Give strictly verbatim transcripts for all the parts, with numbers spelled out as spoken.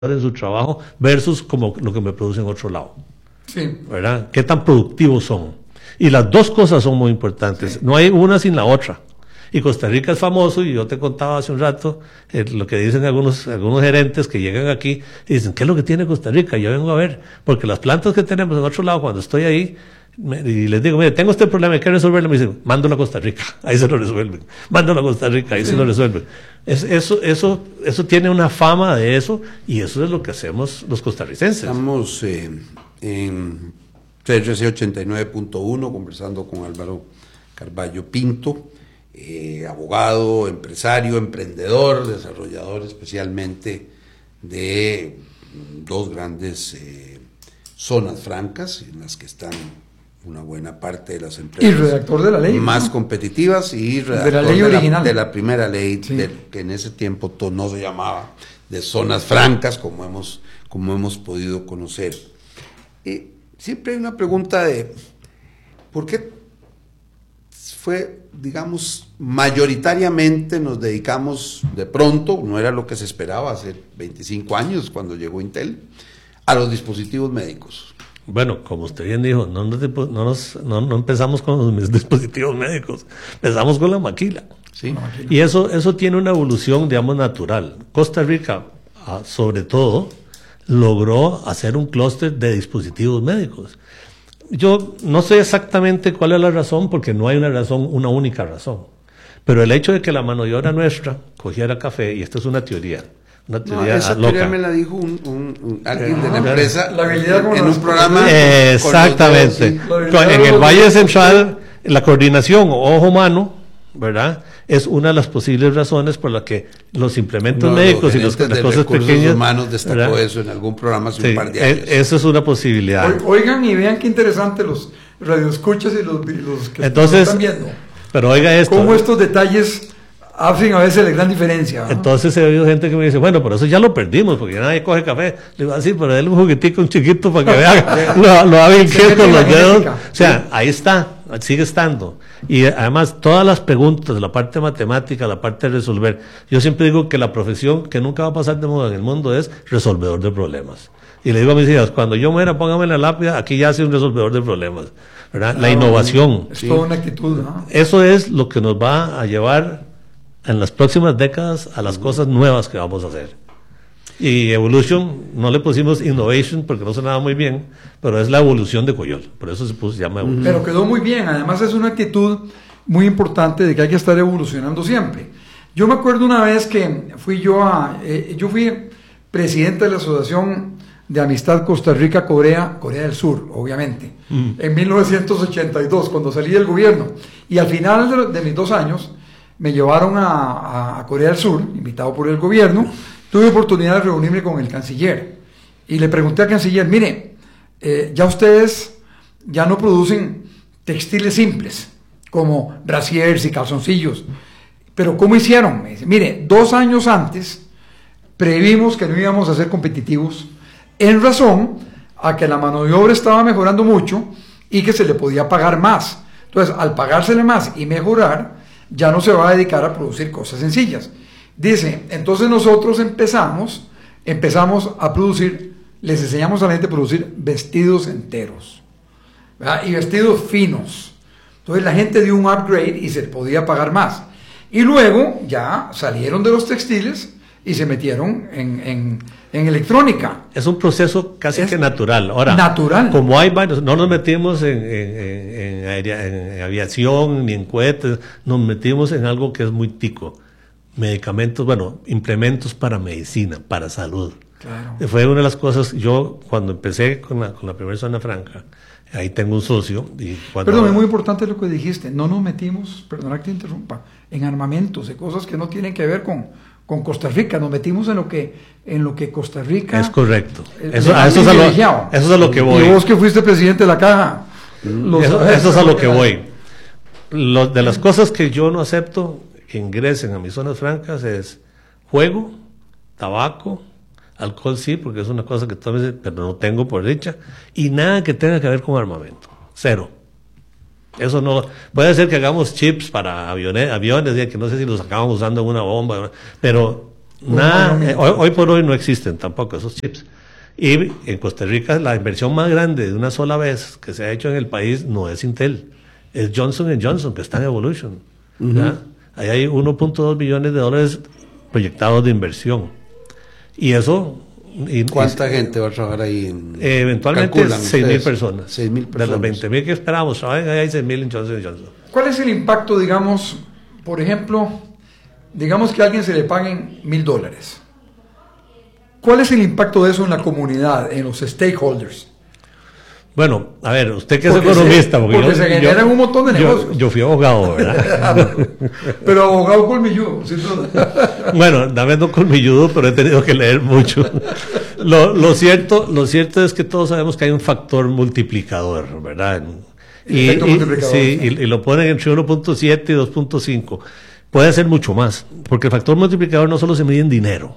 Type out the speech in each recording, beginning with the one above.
en su trabajo versus como lo que me produce en otro lado. Sí. ¿Verdad? ¿Qué tan productivos son? Y las dos cosas son muy importantes. Sí. No hay una sin la otra. Y Costa Rica es famoso, y yo te contaba hace un rato eh, lo que dicen algunos algunos gerentes que llegan aquí y dicen, ¿qué es lo que tiene Costa Rica? Yo vengo a ver, porque las plantas que tenemos en otro lado, cuando estoy ahí, me, y les digo, mire, tengo este problema, hay que resolverlo, me dicen, mándalo a Costa Rica, ahí se lo resuelven. Mándalo a Costa Rica, ahí sí. se lo resuelven. Es, eso, eso, eso tiene una fama de eso, y eso es lo que hacemos los costarricenses. Estamos eh, en C R C ochenta y nueve punto uno conversando con Álvaro Carballo Pinto, eh, abogado, empresario, emprendedor, desarrollador especialmente de dos grandes eh, zonas francas en las que están una buena parte de las empresas. Y redactor de la ley. Más ¿no? competitivas y redactor de la ley de original. La, de la primera ley, sí. de, que en ese tiempo no se llamaba de zonas francas, como hemos, como hemos podido conocer. Eh, siempre hay una pregunta de ¿por qué fue, digamos, mayoritariamente nos dedicamos de pronto, no era lo que se esperaba hace veinticinco años cuando llegó Intel, a los dispositivos médicos? Bueno, como usted bien dijo, no, nos, no, nos, no, no empezamos con los dispositivos médicos, empezamos con la maquila. Sí. La maquila. Y eso, eso tiene una evolución, digamos, natural. Costa Rica, sobre todo, logró hacer un clúster de dispositivos médicos. Yo no sé exactamente cuál es la razón, porque no hay una razón, una única razón. Pero el hecho de que la mano de obra nuestra cogiera café, y esto es una teoría, una teoría no, esa loca. teoría me la dijo un, un, un alguien de la empresa la habilidad en un programa. Eh, exactamente. Con dedos, sí. En el Valle Central, la coordinación ojo-mano, ¿verdad? Es una de las posibles razones por las que los implementos no, médicos y los, las cosas pequeñas. Humanos destacó ¿verdad? Eso en algún programa hace sí, un par de años. Eso es una posibilidad. Oigan y vean qué interesante los radioescuchas y los, los que Entonces, están viendo. Pero oiga esto. Cómo estos detalles hacen a veces la gran diferencia, ¿no? Entonces he oído gente que me dice, bueno, pero eso ya lo perdimos, porque ya nadie coge café. Le digo, así, pero déle un juguetico, un chiquito para que vea, lo, lo haga inquieto con los dedos. O sea, sí. Ahí está, sigue estando. Y además, todas las preguntas, la parte matemática, la parte de resolver. Yo siempre digo que la profesión que nunca va a pasar de moda en el mundo es resolvedor de problemas. Y le digo a mis hijas, cuando yo muera, póngame en la lápida, aquí ya soy un resolvedor de problemas, ¿verdad? Claro, la innovación. Es toda una actitud, ¿no? Eso es lo que nos va a llevar en las próximas décadas a las cosas nuevas que vamos a hacer. Y Evolution, no le pusimos Innovation porque no sonaba muy bien, pero es la evolución de Coyol, por eso se, puso, se llama Evolution. Pero quedó muy bien, además es una actitud muy importante de que hay que estar evolucionando siempre. Yo me acuerdo una vez que fui yo a, eh, yo fui presidente de la Asociación de Amistad Costa Rica-Corea, Corea del Sur, obviamente, mm. en mil novecientos ochenta y dos, cuando salí del gobierno, y al final de, de mis dos años, me llevaron a, a Corea del Sur, invitado por el gobierno. Tuve oportunidad de reunirme con el canciller y le pregunté al canciller, mire, eh, ya ustedes ya no producen textiles simples como brasiers y calzoncillos, pero ¿cómo hicieron? Me dice, mire, dos años antes previmos que no íbamos a ser competitivos en razón a que la mano de obra estaba mejorando mucho y que se le podía pagar más. Entonces, al pagársele más y mejorar, ya no se va a dedicar a producir cosas sencillas. Dice, entonces nosotros empezamos, empezamos a producir, les enseñamos a la gente a producir vestidos enteros, ¿verdad? Y vestidos finos. Entonces la gente dio un upgrade y se podía pagar más. Y luego ya salieron de los textiles y se metieron en, en, en electrónica. Es un proceso casi es que natural. Ahora, natural. Como hay varios, no nos metimos en, en, en, aérea, en aviación ni en cohetes, nos metimos en algo que es muy tico. Medicamentos, bueno, implementos para medicina, para salud. Claro. Fue una de las cosas, yo cuando empecé con la, con la primera zona franca, ahí tengo un socio. Y cuando Perdón, es muy importante lo que dijiste, no nos metimos, perdona que te interrumpa, en armamentos, de cosas que no tienen que ver con, con Costa Rica, nos metimos en lo que, en lo que Costa Rica... Es correcto, eh, eso, a eso, es a lo, eso es a lo que voy. Y vos que fuiste presidente de la caja. Eso, sabes, eso es a lo que voy. Lo, de las cosas que yo no acepto que ingresen a mis zonas francas es juego, tabaco, alcohol sí, porque es una cosa que todavía, pero no tengo por dicha, y nada que tenga que ver con armamento, cero. Eso no, puede ser que hagamos chips para aviones, aviones, que no sé si los acabamos usando en una bomba, pero Nada, eh, hoy, hoy por hoy no existen tampoco esos chips. Y en Costa Rica la inversión más grande de una sola vez que se ha hecho en el país no es Intel, es Johnson and Johnson, que está en Evolution. Uh-huh. Ahí hay uno punto dos billones de dólares proyectados de inversión. Y eso... Y, ¿Cuánta y, gente va a trabajar ahí? En, eh, eventualmente seis mil personas. seis mil personas. De las veinte mil que esperábamos, trabajan ahí hay seis mil en Johnson and Johnson. ¿Cuál es el impacto, digamos, por ejemplo, digamos que a alguien se le paguen mil dólares? ¿Cuál es el impacto de eso en la comunidad, en los stakeholders? Bueno, a ver, usted que es porque economista, se, porque, porque yo, se generan yo, un montón de negocios. Yo, yo fui abogado, ¿verdad? Pero abogado colmilludo, sin duda. Bueno, dame no colmilludo, pero he tenido que leer mucho. Lo, lo cierto, lo cierto es que todos sabemos que hay un factor multiplicador, ¿verdad? Y, y, multiplicador, sí, sí. Y, y lo ponen entre uno punto siete y dos punto cinco. Puede ser mucho más, porque el factor multiplicador no solo se mide en dinero,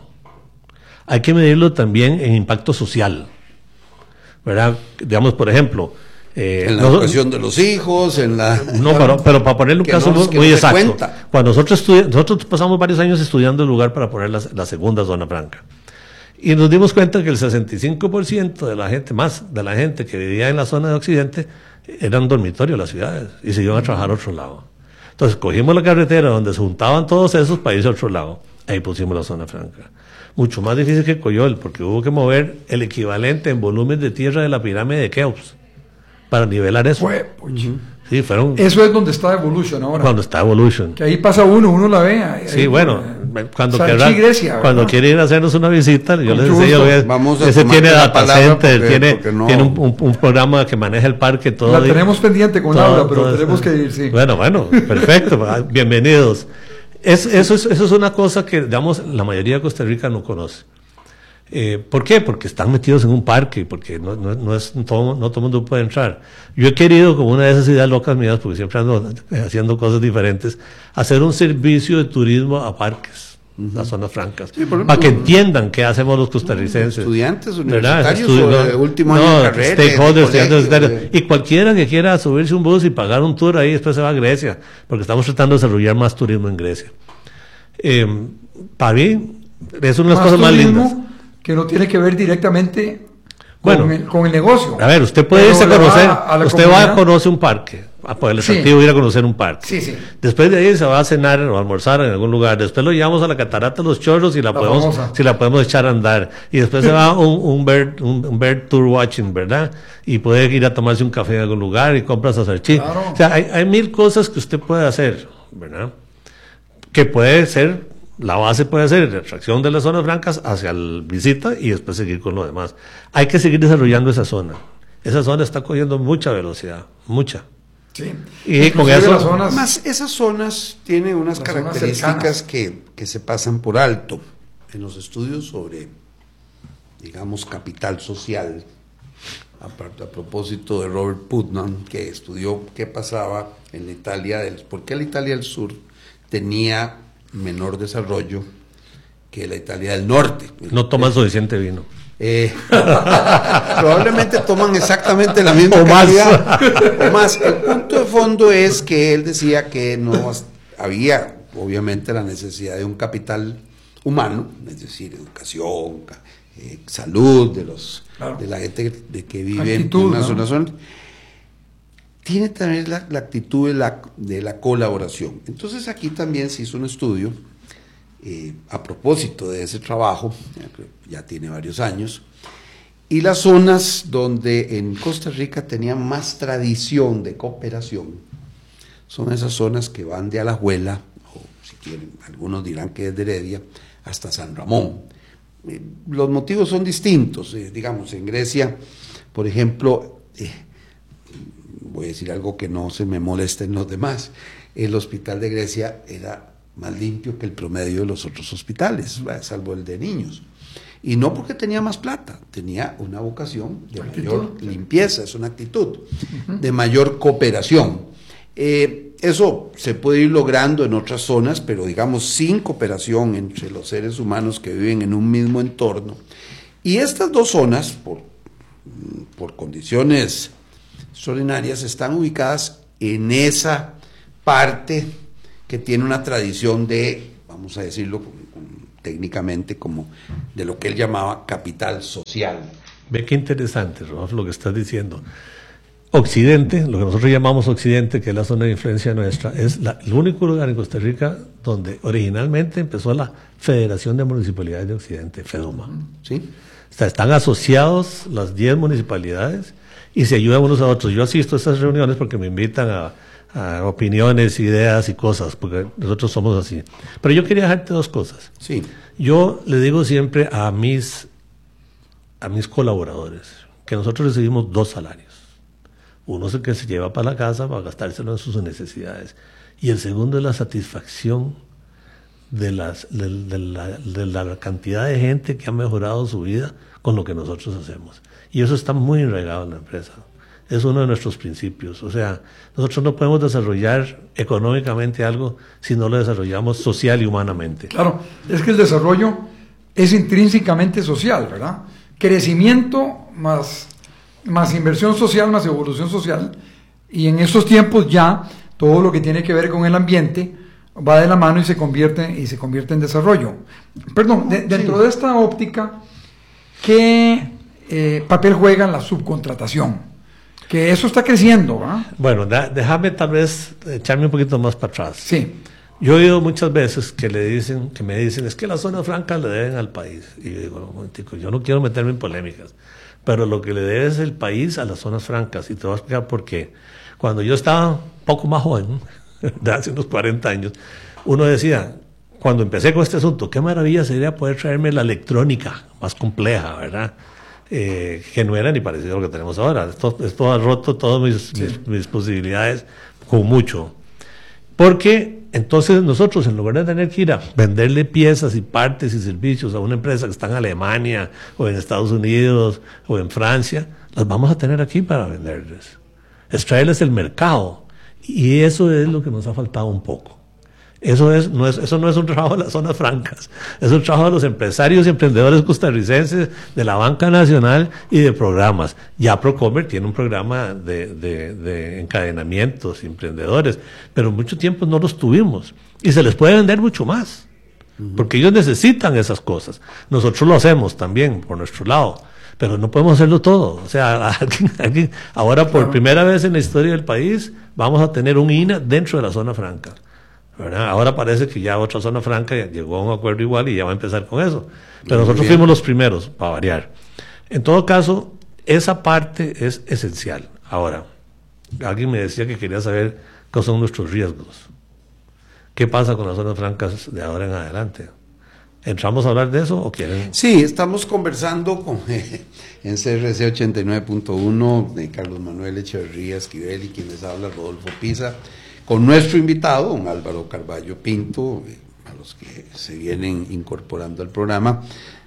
hay que medirlo también en impacto social. ¿Verdad? Digamos, por ejemplo... Eh, en la no, educación de los hijos, en la... No, pero, pero para ponerle un caso no, muy, muy no exacto. Cuando nosotros, estudi- nosotros pasamos varios años estudiando el lugar para poner la, la segunda zona franca. Y nos dimos cuenta que el sesenta y cinco por ciento de la gente, más de la gente que vivía en la zona de Occidente, eran dormitorios las ciudades y se iban a trabajar a otro lado. Entonces cogimos la carretera donde se juntaban todos esos para irse a otro lado. Ahí pusimos la zona franca. Mucho más difícil que Coyol, porque hubo que mover el equivalente en volumen de tierra de la pirámide de Keops para nivelar eso. Fue, uh-huh. Sí, fueron... Eso es donde está Evolution ahora. Cuando está Evolution. Que ahí pasa uno, uno la ve. Ahí, sí, ahí, bueno, eh, cuando, querrá, Grecia, cuando quiere ir a hacernos una visita, yo les decía, yo, vamos a ese tiene data center, porque, tiene, porque no. tiene un, un, un programa que maneja el parque, todo. La tenemos pendiente con todo, Laura, pero todo tenemos eso. que ir, sí. Bueno, bueno, perfecto, bienvenidos. Es, eso, es, eso es una cosa que, digamos, la mayoría de Costa Rica no conoce. Eh, ¿Por qué? Porque están metidos en un parque, porque no, no, no es todo, no todo el mundo puede entrar. Yo he querido, como una de esas ideas locas mías, porque siempre ando haciendo cosas diferentes, hacer un servicio de turismo a parques, uh-huh. las zonas francas, sí, ejemplo, para que entiendan qué hacemos los costarricenses. Estudiantes universitarios o no, de último no, año de carrera. Stakeholders, de estudiantes colegio, universitarios. Y cualquiera que quiera subirse un bus y pagar un tour ahí, después se va a Grecia, porque estamos tratando de desarrollar más turismo en Grecia. Eh, para mí, es una de las cosas más lindas. Que no tiene que ver directamente bueno, con, el, con el negocio. A ver, usted puede irse a conocer, va a usted comunidad. va a conocer un parque, a poder el atractivo sí. ir a conocer un parque. Sí, sí. Después de ahí se va a cenar o a almorzar en algún lugar. Después lo llevamos a la catarata de los Chorros y la, la podemos, si la podemos echar a andar. Y después se va un, un, bird, un, un bird tour watching, ¿verdad? Y puede ir a tomarse un café en algún lugar y compras a Sarchí. Claro. O sea, hay, hay mil cosas que usted puede hacer, ¿verdad? Que puede ser... La base puede ser la atracción de las zonas francas hacia la visita y después seguir con lo demás. Hay que seguir desarrollando esa zona. Esa zona está cogiendo mucha velocidad, mucha. Sí. Y con eso, zonas, más esas zonas tienen unas características que, que se pasan por alto. En los estudios sobre, digamos, capital social, a, a propósito de Robert Putnam, que estudió qué pasaba en la Italia del, por qué la Italia del Sur tenía menor desarrollo que la Italia del Norte. No toman eh, suficiente vino. Eh, probablemente toman exactamente la misma o cantidad. Más. O más. El punto de fondo es que él decía que no había, obviamente, la necesidad de un capital humano, es decir, educación, eh, salud de los claro. de la gente de que vive actitud, en una ¿no? zona zona. Tiene también la, la actitud de la, de la colaboración. Entonces aquí también se hizo un estudio eh, a propósito de ese trabajo, ya, ya tiene varios años, y las zonas donde en Costa Rica tenían más tradición de cooperación son esas zonas que van de Alajuela, o si quieren, algunos dirán que es de Heredia, hasta San Ramón. Eh, los motivos son distintos, eh, digamos, en Grecia, por ejemplo, eh, voy a decir algo que no se me molesten los demás, el hospital de Grecia era más limpio que el promedio de los otros hospitales, salvo el de niños. Y no porque tenía más plata, tenía una vocación de actitud. Mayor limpieza, es una actitud, uh-huh. de mayor cooperación. Eh, eso se puede ir logrando en otras zonas, pero digamos sin cooperación entre los seres humanos que viven en un mismo entorno. Y estas dos zonas, por, por condiciones extraordinarias, están ubicadas en esa parte que tiene una tradición de, vamos a decirlo con, con, técnicamente como de lo que él llamaba capital social. Ve qué interesante, Rodolfo, lo que estás diciendo. Occidente, lo que nosotros llamamos Occidente, que es la zona de influencia nuestra, es la, el único lugar en Costa Rica donde originalmente empezó la Federación de Municipalidades de Occidente, FEDOMA. ¿Sí? O sea, están asociados las diez municipalidades y se ayudan unos a otros. Yo asisto a estas reuniones porque me invitan a, a opiniones, ideas y cosas, porque nosotros somos así. Pero yo quería dejarte dos cosas. Sí. Yo le digo siempre a mis, a mis colaboradores que nosotros recibimos dos salarios. Uno es el que se lleva para la casa para gastárselo en sus necesidades. Y el segundo es la satisfacción de, las, de, de, la, de la cantidad de gente que ha mejorado su vida con lo que nosotros hacemos. Y eso está muy enraizado en la empresa. Es uno de nuestros principios. O sea, nosotros no podemos desarrollar económicamente algo si no lo desarrollamos social y humanamente. Claro, es que el desarrollo es intrínsecamente social, ¿verdad? Crecimiento más... más inversión social, más evolución social, y en estos tiempos ya todo lo que tiene que ver con el ambiente va de la mano y se convierte, y se convierte en desarrollo. Perdón, de, dentro de esta óptica, ¿qué eh, papel juega la subcontratación? Que eso está creciendo, ¿verdad? Bueno, da, déjame tal vez echarme un poquito más para atrás. Sí. Yo he oído muchas veces que le dicen, que me dicen, es que las zonas francas le deben al país. Y yo digo, un momentico, yo no quiero meterme en polémicas, pero lo que le debe es el país a las zonas francas. Y te voy a explicar por qué. Cuando yo estaba un poco más joven, de hace unos cuarenta años, uno decía, cuando empecé con este asunto, qué maravilla sería poder traerme la electrónica más compleja, ¿verdad? Eh, que no era ni parecido a lo que tenemos ahora. Esto, esto ha roto todas mis, sí. mis, mis posibilidades con mucho. Porque entonces nosotros, en lugar de tener que ir a venderle piezas y partes y servicios a una empresa que está en Alemania o en Estados Unidos o en Francia, las vamos a tener aquí para venderles. Es traerles el mercado. Y eso es lo que nos ha faltado un poco. Eso, es, no es, eso no es un trabajo de las zonas francas, es un trabajo de los empresarios y emprendedores costarricenses, de la banca nacional y de programas. Ya Procomer tiene un programa de, de, de encadenamientos, emprendedores, pero mucho tiempo no los tuvimos y se les puede vender mucho más, porque ellos necesitan esas cosas. Nosotros lo hacemos también por nuestro lado, pero no podemos hacerlo todo. O sea, alguien, alguien, ahora por primera vez en la historia del país vamos a tener un I N A dentro de la zona franca, ¿verdad? Ahora parece que ya otra zona franca llegó a un acuerdo igual y ya va a empezar con eso. Pero Muy nosotros bien. fuimos los primeros, para variar. En todo caso, esa parte es esencial. Ahora, alguien me decía que quería saber cuáles son nuestros riesgos. ¿Qué pasa con las zonas francas de ahora en adelante? ¿Entramos a hablar de eso o quieren? Sí, estamos conversando con, eh, en C R C ochenta y nueve punto uno de Carlos Manuel Echeverría Esquivel y quien les habla, Rodolfo Pisa, con nuestro invitado, don Álvaro Carballo Pinto, eh, a los que se vienen incorporando al programa,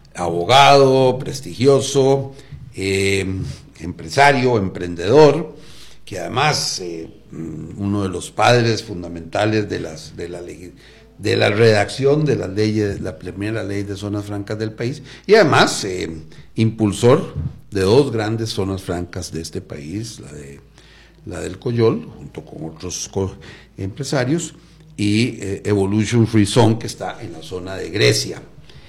abogado, prestigioso, eh, empresario, emprendedor, que además eh, uno de los padres fundamentales de las de la ley, de la redacción de las leyes, la primera ley de zonas francas del país, y además eh, impulsor de dos grandes zonas francas de este país, la de la del Coyol, junto con otros co empresarios, y eh, Evolution Free Zone, que está en la zona de Grecia.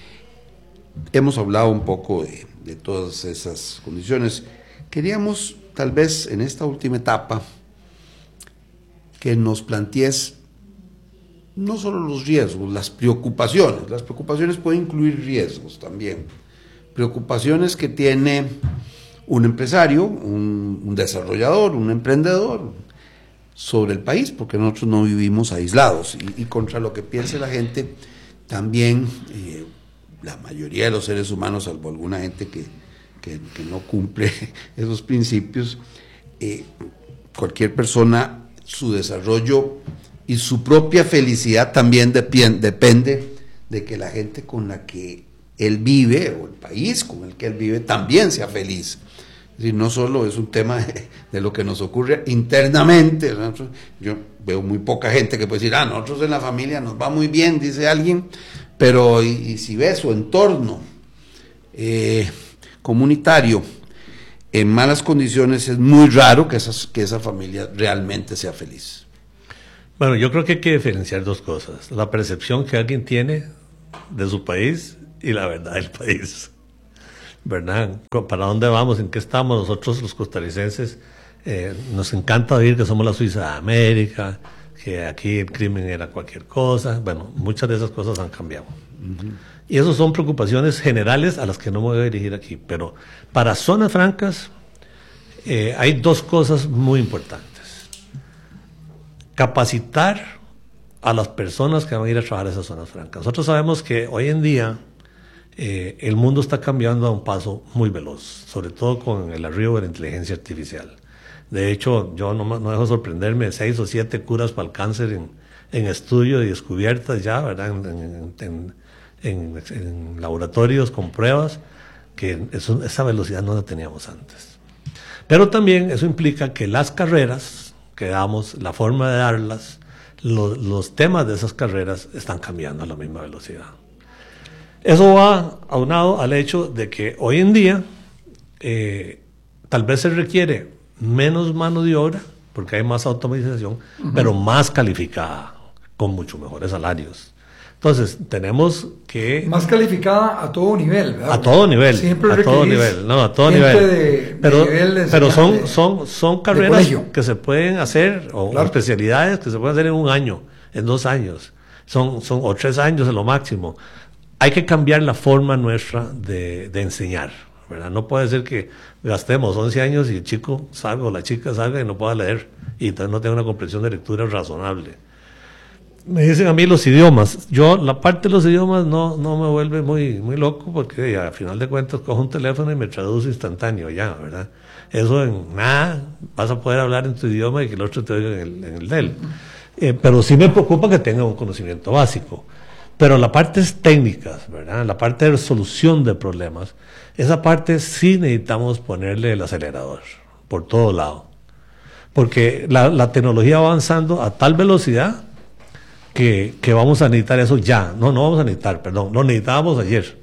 Hemos hablado un poco de, de todas esas condiciones. Queríamos, tal vez, en esta última etapa, que nos plantees no solo los riesgos, las preocupaciones. Las preocupaciones pueden incluir riesgos también. Preocupaciones que tiene un empresario, un, un desarrollador, un emprendedor sobre el país, porque nosotros no vivimos aislados. Y, y contra lo que piense la gente, también eh, la mayoría de los seres humanos, salvo alguna gente que, que, que no cumple esos principios, eh, cualquier persona, su desarrollo y su propia felicidad también depende, depende de que la gente con la que él vive, o el país con el que él vive, también sea feliz. Es decir, no solo es un tema de, de lo que nos ocurre internamente. Nosotros, yo veo muy poca gente que puede decir, ah, nosotros en la familia nos va muy bien, dice alguien, pero y, y si ve su entorno eh, comunitario en malas condiciones, es muy raro que, esas, que esa familia realmente sea feliz. Bueno, yo creo que hay que diferenciar dos cosas. La percepción que alguien tiene de su país y la verdad del país, ¿verdad? ¿Para dónde vamos? ¿En qué estamos? Nosotros los costarricenses eh, nos encanta oír que somos la Suiza de América, que aquí el crimen era cualquier cosa. Bueno, muchas de esas cosas han cambiado. Uh-huh. Y esas son preocupaciones generales a las que no me voy a dirigir aquí. Pero para zonas francas eh, hay dos cosas muy importantes. Capacitar a las personas que van a ir a trabajar a esas zonas francas. Nosotros sabemos que hoy en día eh, el mundo está cambiando a un paso muy veloz, sobre todo con el arribo de la inteligencia artificial. De hecho, yo no, no dejo sorprenderme, seis o siete curas para el cáncer en, en estudio y descubiertas ya, ¿verdad? En, en, en, en, en laboratorios con pruebas, que eso, esa velocidad no la teníamos antes. Pero también eso implica que las carreras que damos, la forma de darlas, los, los temas de esas carreras están cambiando a la misma velocidad. Eso va aunado al hecho de que hoy en día eh, tal vez se requiere menos mano de obra, porque hay más automatización, uh-huh. pero más calificada, con mucho mejores salarios. Entonces, tenemos que... Más calificada a todo nivel, ¿verdad? A todo nivel, Siempre a todo nivel, no, a todo nivel. De, pero de nivel de pero son, de, son, son carreras que se pueden hacer, o, claro. o especialidades que se pueden hacer en un año, en dos años, son, son o tres años en lo máximo. Hay que cambiar la forma nuestra de, de enseñar, ¿verdad? No puede ser que gastemos once años y el chico salga o la chica salga y no pueda leer y entonces no tenga una comprensión de lectura razonable. Me dicen a mí los idiomas. Yo, la parte de los idiomas no, no me vuelve muy, muy loco porque ya, al final de cuentas cojo un teléfono y me traduce instantáneo ya, ¿verdad? Eso en nada, vas a poder hablar en tu idioma y que el otro te oiga en el, en el de él. Eh, pero sí me preocupa que tenga un conocimiento básico. Pero la parte es técnica, ¿verdad? La parte de resolución de problemas, esa parte sí necesitamos ponerle el acelerador por todo lado. Porque la, la tecnología va avanzando a tal velocidad que, que vamos a necesitar eso ya. No, no vamos a necesitar, perdón, lo necesitábamos ayer.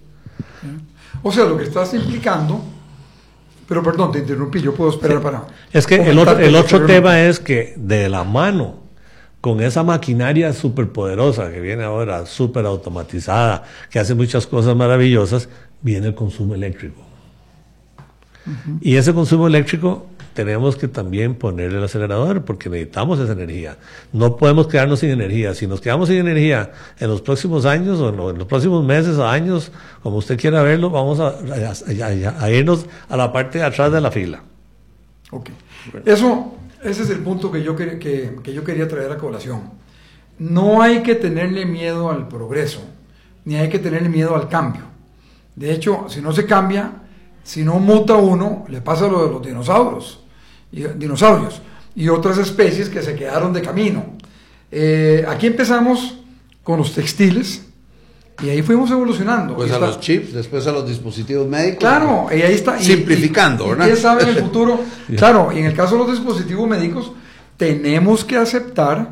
O sea, lo que estás implicando, pero perdón, te interrumpí, yo puedo esperar sí. para... Es que el otro, el otro tema es que de la mano con esa maquinaria superpoderosa que viene ahora, súper automatizada, que hace muchas cosas maravillosas, viene el consumo eléctrico. Uh-huh. Y ese consumo eléctrico tenemos que también ponerle el acelerador, porque necesitamos esa energía. No podemos quedarnos sin energía. Si nos quedamos sin energía en los próximos años, o en los próximos meses o años, como usted quiera verlo, vamos a, a, a, a irnos a la parte de atrás de la fila. Ok. Eso... Ese es el punto que yo, que, que, que yo quería traer a colación. No hay que tenerle miedo al progreso, ni hay que tenerle miedo al cambio. De hecho, si no se cambia, si no muta uno, le pasa lo de los dinosaurios y, dinosaurios y otras especies que se quedaron de camino. Eh, aquí empezamos con los textiles y ahí fuimos evolucionando. Pues a está, los chips, después a los dispositivos médicos. Claro, y ahí está. Simplificando, y, y, ¿verdad? ¿Quién sabe en el futuro? Claro, y en el caso de los dispositivos médicos, tenemos que aceptar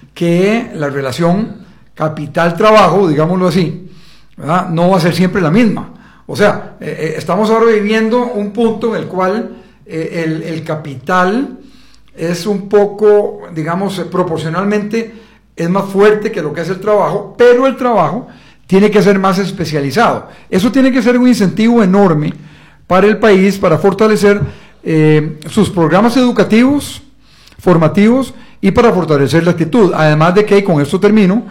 que la relación capital-trabajo, digámoslo así, ¿verdad?, no va a ser siempre la misma. O sea, eh, estamos ahora viviendo un punto en el cual eh, el, el capital es un poco, digamos, proporcionalmente es más fuerte que lo que es el trabajo, pero el trabajo tiene que ser más especializado. Eso tiene que ser un incentivo enorme para el país, para fortalecer eh, sus programas educativos, formativos, y para fortalecer la actitud. Además de que, y con esto termino,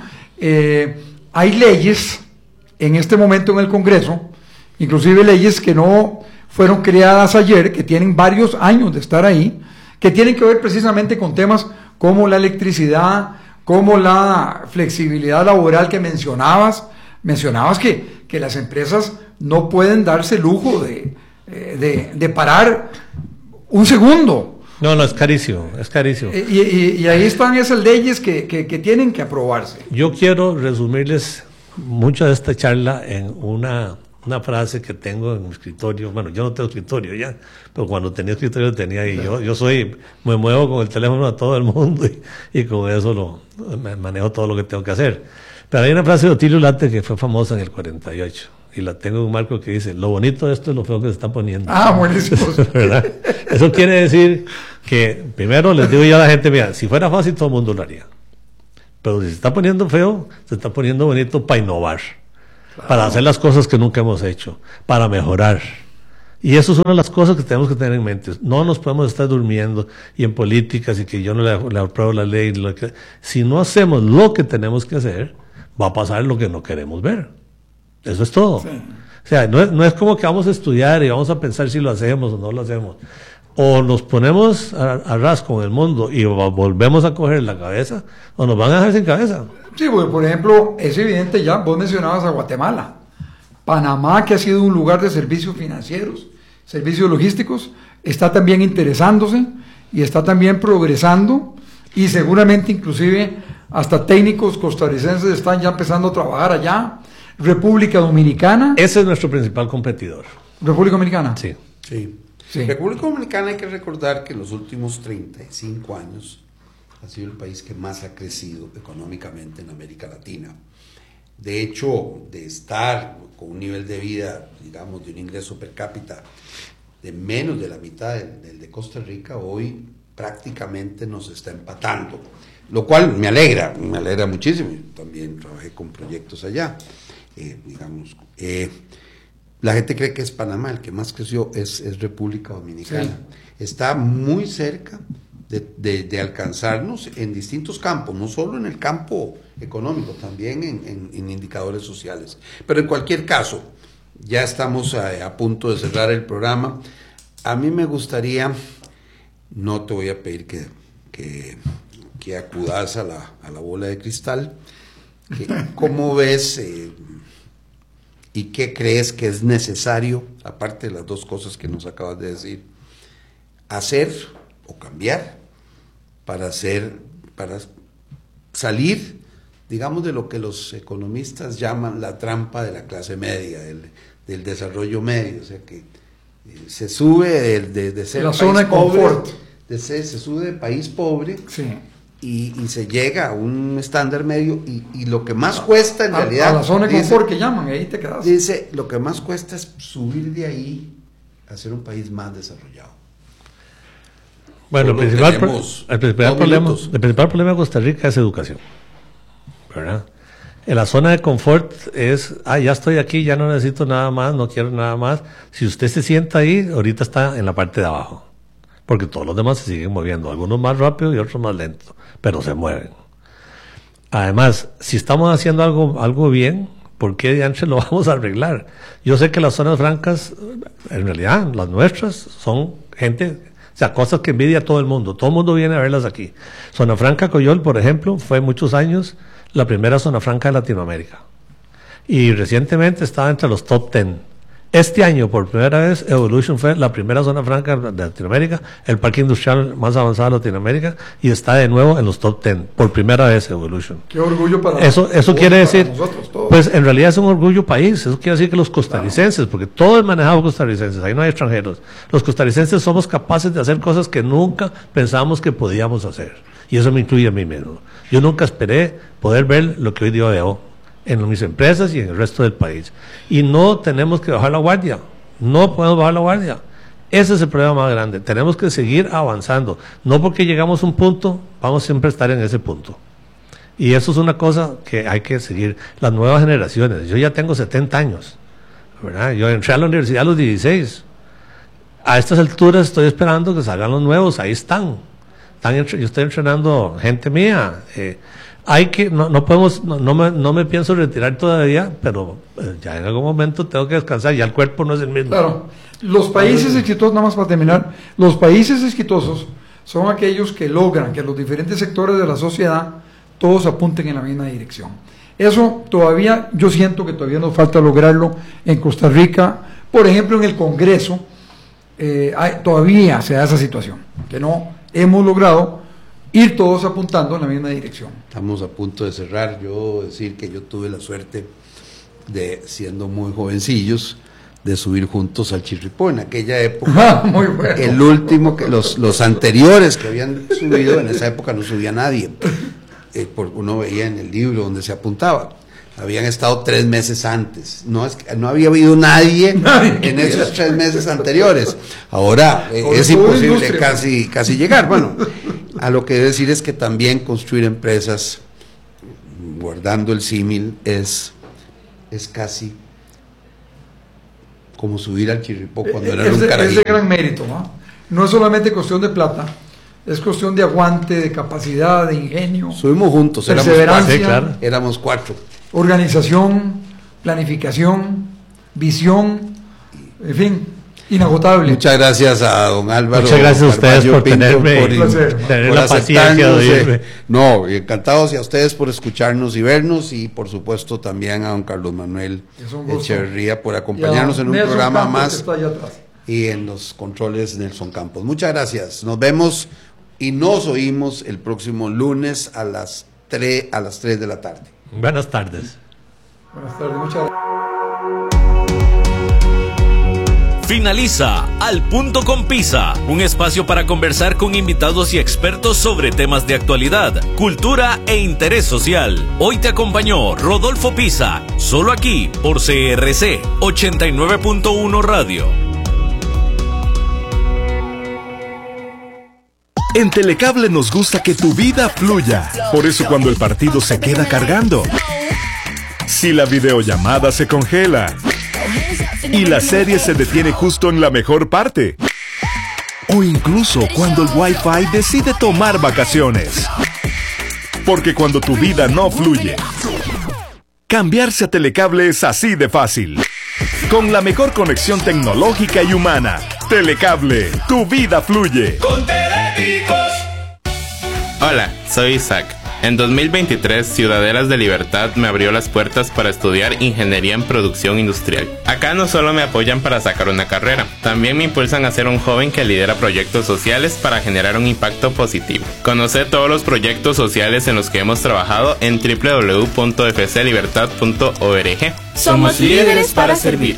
eh, hay leyes en este momento en el Congreso, inclusive leyes que no fueron creadas ayer, que tienen varios años de estar ahí, que tienen que ver precisamente con temas como la electricidad, como la flexibilidad laboral que mencionabas. Mencionabas que, que las empresas no pueden darse el lujo de, de, de parar un segundo. No, no, es carísimo, es carísimo. Y, y, y ahí están esas leyes que, que, que tienen que aprobarse. Yo quiero resumirles mucho de esta charla en una, una frase que tengo en mi escritorio. Bueno, yo no tengo escritorio ya, pero cuando tenía escritorio tenía ahí. Yo, yo soy, me muevo con el teléfono a todo el mundo y, y con eso lo, manejo todo lo que tengo que hacer. Pero hay una frase de Otilio Late que fue famosa en el cuarenta y ocho, y la tengo en un marco que dice: lo bonito de esto es lo feo que se está poniendo. Ah, buenísimo. ¿Verdad? Eso quiere decir que, primero les digo yo a la gente, mira, si fuera fácil todo el mundo lo haría, pero si se está poniendo feo, se está poniendo bonito para innovar. claro, para hacer las cosas que nunca hemos hecho, para mejorar. Y eso es una de las cosas que tenemos que tener en mente. No nos podemos estar durmiendo y en políticas y que yo no le, le apruebo la ley. Lo que, si no hacemos lo que tenemos que hacer, va a pasar lo que no queremos ver. Eso es todo. Sí. O sea, no es, no es como que vamos a estudiar y vamos a pensar si lo hacemos o no lo hacemos. O nos ponemos a, a ras con el mundo y volvemos a coger la cabeza, o nos van a dejar sin cabeza. Sí, porque por ejemplo, es evidente ya, vos mencionabas a Guatemala, Panamá, que ha sido un lugar de servicios financieros, servicios logísticos, está también interesándose y está también progresando, y seguramente inclusive hasta técnicos costarricenses están ya empezando a trabajar allá. República Dominicana. Ese es nuestro principal competidor. ¿República Dominicana? Sí. Sí. Sí. República Dominicana, hay que recordar que en los últimos treinta y cinco años ha sido el país que más ha crecido económicamente en América Latina. De hecho, de estar con un nivel de vida, digamos, de un ingreso per cápita de menos de la mitad del, del de Costa Rica, hoy prácticamente nos está empatando, lo cual me alegra, me alegra muchísimo. Yo también trabajé con proyectos allá. Eh, digamos, eh, la gente cree que es Panamá, el que más creció es, es República Dominicana. Sí. Está muy cerca de, de, de alcanzarnos en distintos campos, no solo en el campo económico, también en, en, en indicadores sociales. Pero en cualquier caso, ya estamos a, a punto de cerrar el programa. A mí me gustaría, no te voy a pedir que, que, que acudas a la, a la bola de cristal, que, ¿cómo ves eh, y qué crees que es necesario, aparte de las dos cosas que nos acabas de decir, hacer o cambiar para hacer, para salir, digamos, de lo que los economistas llaman la trampa de la clase media, del, del desarrollo medio? O sea, que eh, se sube de, de, de ser la país zona de pobre, confort, de ser, se sube de país pobre, sí, y, y se llega a un estándar medio, y, y lo que más cuesta en a, realidad, a la zona de dice, confort que llaman, ahí te quedas. Dice, lo que más cuesta es subir de ahí a ser un país más desarrollado. Bueno, el principal, tenemos, el, principal problema, el principal problema de Costa Rica es educación, ¿verdad? En la zona de confort es, ah, ya estoy aquí, ya no necesito nada más, no quiero nada más. Si usted se sienta ahí, ahorita está en la parte de abajo, porque todos los demás se siguen moviendo, algunos más rápido y otros más lento, pero se mueven. Además, si estamos haciendo algo, algo bien, ¿por qué de antes lo vamos a arreglar? Yo sé que las zonas francas, en realidad, las nuestras, son gente... O sea, cosas que envidia todo el mundo. Todo el mundo viene a verlas aquí. Zona Franca Coyol, por ejemplo, fue muchos años la primera zona franca de Latinoamérica. Y recientemente estaba entre los top ten. Este año, por primera vez, Evolution fue la primera zona franca de Latinoamérica, el parque industrial más avanzado de Latinoamérica, y está de nuevo en los top ten. Por primera vez, Evolution. Qué orgullo para Eso, eso quiere decir, nosotros todos. Pues en realidad es un orgullo país. Eso quiere decir que los costarricenses, porque todo es manejado por costarricenses, ahí no hay extranjeros. Los costarricenses somos capaces de hacer cosas que nunca pensábamos que podíamos hacer. Y eso me incluye a mí mismo. Yo nunca esperé poder ver lo que hoy día veo en mis empresas y en el resto del país. Y no tenemos que bajar la guardia. No podemos bajar la guardia. Ese es el problema más grande. Tenemos que seguir avanzando. No porque llegamos a un punto, vamos siempre a estar en ese punto. Y eso es una cosa que hay que seguir. Las nuevas generaciones. Yo ya tengo setenta años, ¿verdad? Yo entré a la universidad a los dieciséis. A estas alturas estoy esperando que salgan los nuevos. Ahí están. están yo estoy entrenando gente mía. Eh, hay que, no, no podemos, no, no, me, no me pienso retirar todavía, pero eh, ya en algún momento tengo que descansar. Ya el cuerpo no es el mismo. Claro. Los países exitosos, nada más para terminar, los países exitosos son aquellos que logran que los diferentes sectores de la sociedad todos apunten en la misma dirección. Eso todavía, yo siento que todavía nos falta lograrlo en Costa Rica. Por ejemplo, en el Congreso, eh, hay, todavía se da esa situación, que no hemos logrado ir todos apuntando en la misma dirección. Estamos a punto de cerrar. Yo decir que yo tuve la suerte de, siendo muy jovencillos, de subir juntos al Chirripó en aquella época. Ah, muy bueno. El último, que los, los anteriores que habían subido, en esa época no subía nadie. Eh, porque uno veía en el libro donde se apuntaba. Habían estado tres meses antes. No, es que no había habido nadie, nadie en esos tres meses anteriores. Ahora eh, es imposible casi, casi llegar. Bueno, a lo que debo decir es que también construir empresas, guardando el símil, es, es casi como subir al Chirripó cuando es, era un de, carajillo. Es de gran mérito, ¿no? No es solamente cuestión de plata, es cuestión de aguante, de capacidad, de ingenio. Subimos juntos, éramos perseverancia, cuatro. Sí, claro. Éramos cuatro. Organización, planificación, visión, en fin, inagotable. Muchas gracias a don Álvaro. Muchas gracias a ustedes por Pinto, tenerme, por, placer, tener por la paciencia de oírme. No, encantados y a ustedes por escucharnos y vernos, y por supuesto también a don Carlos Manuel Echeverría por acompañarnos en un Nelson programa Campos, más, que está allá atrás. Y en los controles Nelson Campos. Muchas gracias. Nos vemos y nos oímos el próximo lunes a las tres a las tres de la tarde. Buenas tardes. Buenas tardes, muchas gracias. Finaliza Al Punto con Pisa, un espacio para conversar con invitados y expertos sobre temas de actualidad, cultura e interés social. Hoy te acompañó Rodolfo Pisa, solo aquí por C R C ochenta y nueve punto uno Radio. En Telecable nos gusta que tu vida fluya. Por eso cuando el partido se queda cargando, si la videollamada se congela y la serie se detiene justo en la mejor parte, o incluso cuando el Wi-Fi decide tomar vacaciones. Porque cuando tu vida no fluye, cambiarse a Telecable es así de fácil. Con la mejor conexión tecnológica y humana, Telecable, tu vida fluye. Con Telepicos. Hola, soy Isaac. En dos mil veintitrés, Ciudadelas de Libertad me abrió las puertas para estudiar Ingeniería en Producción Industrial. Acá no solo me apoyan para sacar una carrera, también me impulsan a ser un joven que lidera proyectos sociales para generar un impacto positivo. Conoce todos los proyectos sociales en los que hemos trabajado en doble u doble u doble u punto f c libertad punto org. Somos líderes para servir.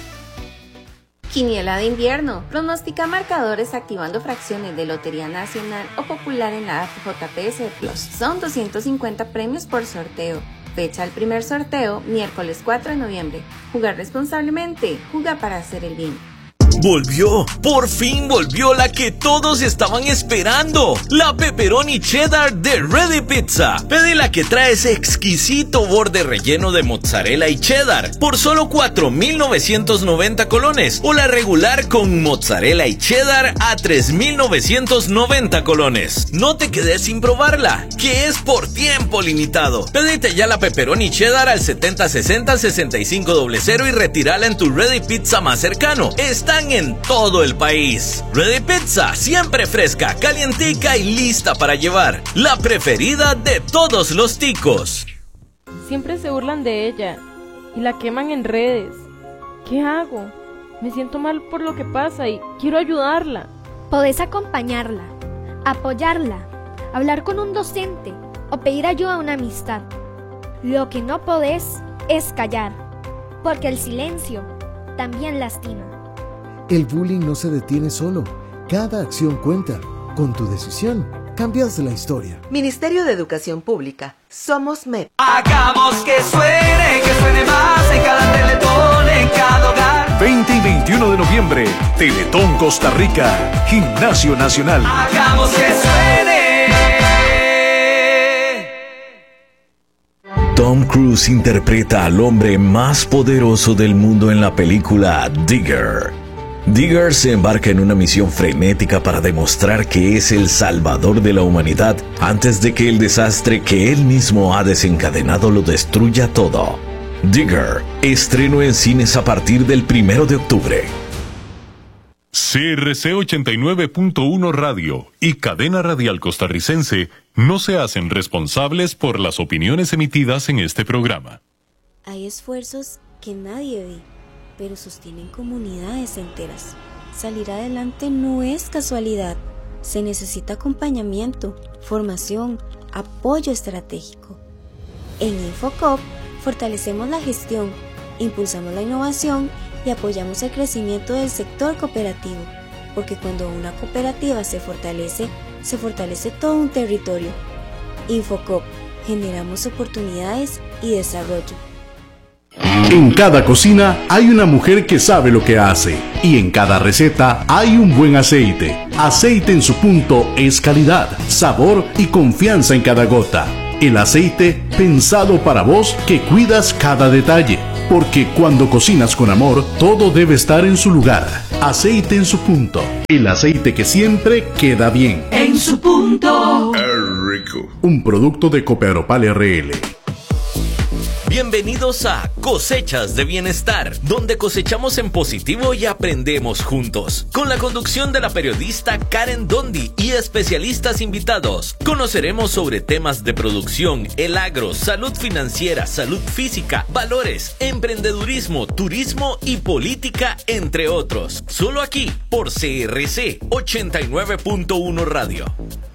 Quiniela de invierno. Pronostica marcadores activando fracciones de Lotería Nacional o Popular en la J P S Plus. Son doscientos cincuenta premios por sorteo. Fecha del primer sorteo, miércoles cuatro de noviembre. Jugar responsablemente. Juega para hacer el bien. Volvió, por fin volvió la que todos estaban esperando, la pepperoni cheddar de Ready Pizza. Pedí la que trae ese exquisito borde relleno de mozzarella y cheddar por solo cuatro mil novecientos noventa colones, o la regular con mozzarella y cheddar a tres mil novecientos noventa colones. No te quedes sin probarla, que es por tiempo limitado. Pedite ya la pepperoni cheddar al setenta sesenta sesenta y cinco cero cero y retírala en tu Ready Pizza más cercano. Están en todo el país. Ready Pizza, siempre fresca, calientica y lista para llevar. La preferida de todos los ticos. Siempre se burlan de ella y la queman en redes. ¿Qué hago? Me siento mal por lo que pasa y quiero ayudarla. Podés acompañarla, apoyarla, hablar con un docente o pedir ayuda a una amistad. Lo que no podés es callar, porque el silencio también lastima. El bullying no se detiene solo. Cada acción cuenta. Con tu decisión, cambias la historia. Ministerio de Educación Pública. Somos M E P. Hagamos que suene, que suene más en cada teletón, en cada hogar. veinte y veintiuno de noviembre, Teletón Costa Rica, Gimnasio Nacional. Hagamos que suene. Tom Cruise interpreta al hombre más poderoso del mundo en la película Digger. Digger se embarca en una misión frenética para demostrar que es el salvador de la humanidad antes de que el desastre que él mismo ha desencadenado lo destruya todo. Digger, estreno en cines a partir del primero de octubre. C R C ochenta y nueve punto uno Radio y Cadena Radial Costarricense no se hacen responsables por las opiniones emitidas en este programa. Hay esfuerzos que nadie ve, pero sostienen comunidades enteras. Salir adelante no es casualidad. Se necesita acompañamiento, formación, apoyo estratégico. En Infocop fortalecemos la gestión, impulsamos la innovación y apoyamos el crecimiento del sector cooperativo, porque cuando una cooperativa se fortalece, se fortalece todo un territorio. Infocop, generamos oportunidades y desarrollo. En cada cocina hay una mujer que sabe lo que hace, y en cada receta hay un buen aceite. Aceite en su punto es calidad, sabor y confianza en cada gota. El aceite pensado para vos que cuidas cada detalle. Porque cuando cocinas con amor, todo debe estar en su lugar. Aceite en su punto. El aceite que siempre queda bien. En su punto. Rico. Un producto de Copearopal R L. Bienvenidos a Cosechas de Bienestar, donde cosechamos en positivo y aprendemos juntos. Con la conducción de la periodista Karen Dondi y especialistas invitados, conoceremos sobre temas de producción, el agro, salud financiera, salud física, valores, emprendedurismo, turismo y política, entre otros. Solo aquí por C R C ochenta y nueve punto uno Radio.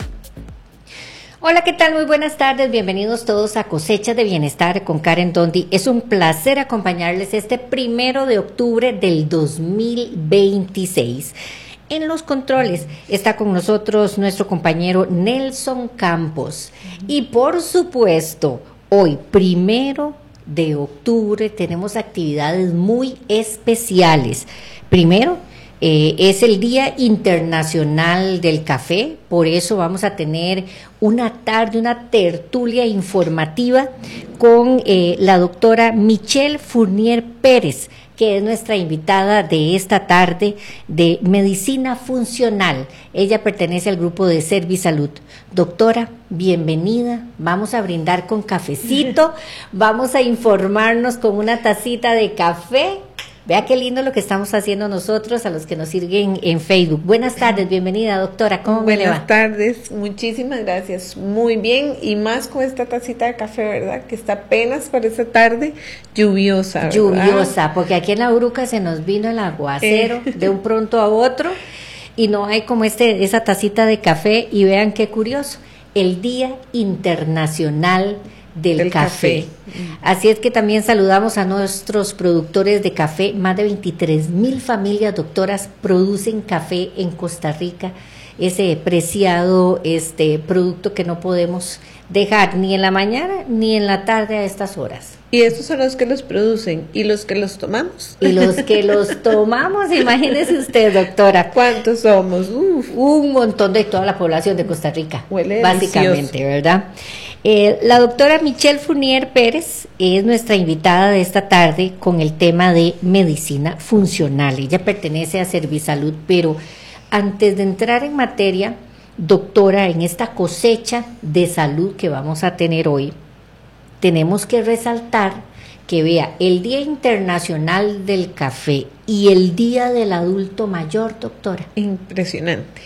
Hola, ¿qué tal? Muy buenas tardes, bienvenidos todos a Cosechas de Bienestar con Karen Dondi. Es un placer acompañarles este primero de octubre del dos mil veintiséis. En los controles está con nosotros nuestro compañero Nelson Campos. Y por supuesto, hoy primero de octubre tenemos actividades muy especiales. Primero, Eh, es el Día Internacional del Café, por eso vamos a tener una tarde, una tertulia informativa con eh, la doctora Michelle Fournier Pérez, que es nuestra invitada de esta tarde de Medicina Funcional. Ella pertenece al grupo de Servisalud. Doctora, bienvenida. Vamos a brindar con cafecito, vamos a informarnos con una tacita de café. Vea qué lindo lo que estamos haciendo nosotros, a los que nos siguen en Facebook. Buenas tardes, bienvenida doctora, ¿cómo me le va? Buenas tardes, muchísimas gracias, muy bien, y más con esta tacita de café, ¿verdad? Que está apenas para esta tarde lluviosa, ¿verdad? Lluviosa, porque aquí en la Uruca se nos vino el aguacero eh. de un pronto a otro, y no hay como este esa tacita de café, y vean qué curioso, el Día Internacional del, del café. café. Así es que también saludamos a nuestros productores de café. Más de veintitrés mil familias, doctoras, producen café en Costa Rica, ese preciado este producto que no podemos dejar ni en la mañana ni en la tarde a estas horas. Y estos son los que los producen y los que los tomamos. Y los que los tomamos, imagínese usted, doctora. ¿Cuántos somos? Uf. Un montón de toda la población de Costa Rica. Huele básicamente, delicioso. ¿Verdad? Eh, la doctora Michelle Fournier Pérez es nuestra invitada de esta tarde con el tema de medicina funcional. Ella pertenece a Servisalud, pero antes de entrar en materia, doctora, en esta cosecha de salud que vamos a tener hoy, tenemos que resaltar que vea el Día Internacional del Café y el Día del Adulto Mayor, doctora. Impresionante.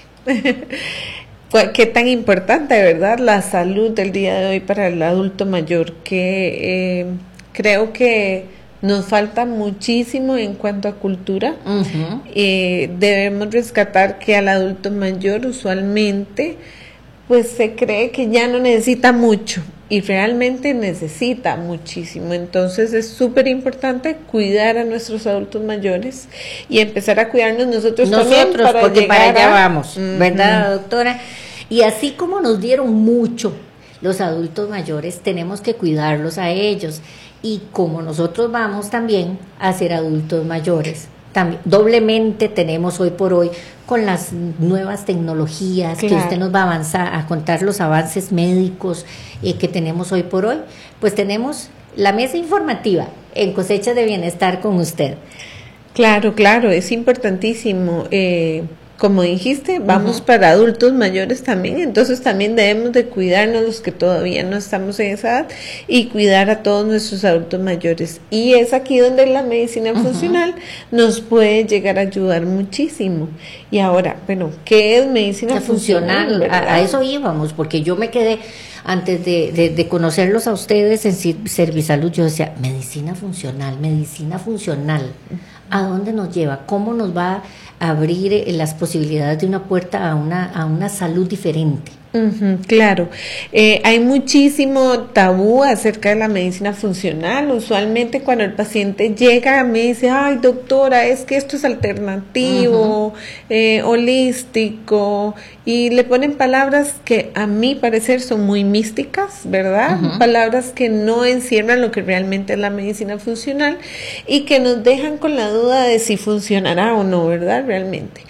Qué tan importante, ¿verdad? La salud del día de hoy para el adulto mayor, que eh, creo que nos falta muchísimo en cuanto a cultura. Uh-huh. Eh, debemos rescatar que al adulto mayor usualmente pues se cree que ya no necesita mucho y realmente necesita muchísimo. Entonces es súper importante cuidar a nuestros adultos mayores y empezar a cuidarnos nosotros, nosotros también para porque para allá a... vamos, uh-huh. ¿verdad, doctora? Y así como nos dieron mucho los adultos mayores, tenemos que cuidarlos a ellos. Y como nosotros vamos también a ser adultos mayores, también doblemente tenemos hoy por hoy con las nuevas tecnologías, claro, que usted nos va a avanzar a contar los avances médicos eh, que tenemos hoy por hoy, pues tenemos la mesa informativa en Cosechas de Bienestar con usted. Claro, claro, es importantísimo. Eh, como dijiste, vamos uh-huh. para adultos mayores también, entonces también debemos de cuidarnos los que todavía no estamos en esa edad y cuidar a todos nuestros adultos mayores. Y es aquí donde la medicina uh-huh. funcional nos puede llegar a ayudar muchísimo. Y ahora, bueno, ¿qué es medicina funcional? funcional a, a eso íbamos, porque yo me quedé, antes de, de, de conocerlos a ustedes en Servisalud, yo decía, medicina funcional, medicina funcional, ¿a dónde nos lleva? ¿Cómo nos va a abrir las posibilidades de una puerta a una, a una salud diferente? Uh-huh, claro, eh, hay muchísimo tabú acerca de la medicina funcional. Usualmente cuando el paciente llega me dice, ay doctora, es que esto es alternativo, uh-huh. eh, holístico, y le ponen palabras que a mi parecer son muy místicas, ¿verdad? Uh-huh. Palabras que no encierran lo que realmente es la medicina funcional y que nos dejan con la duda de si funcionará o no, ¿verdad? Realmente.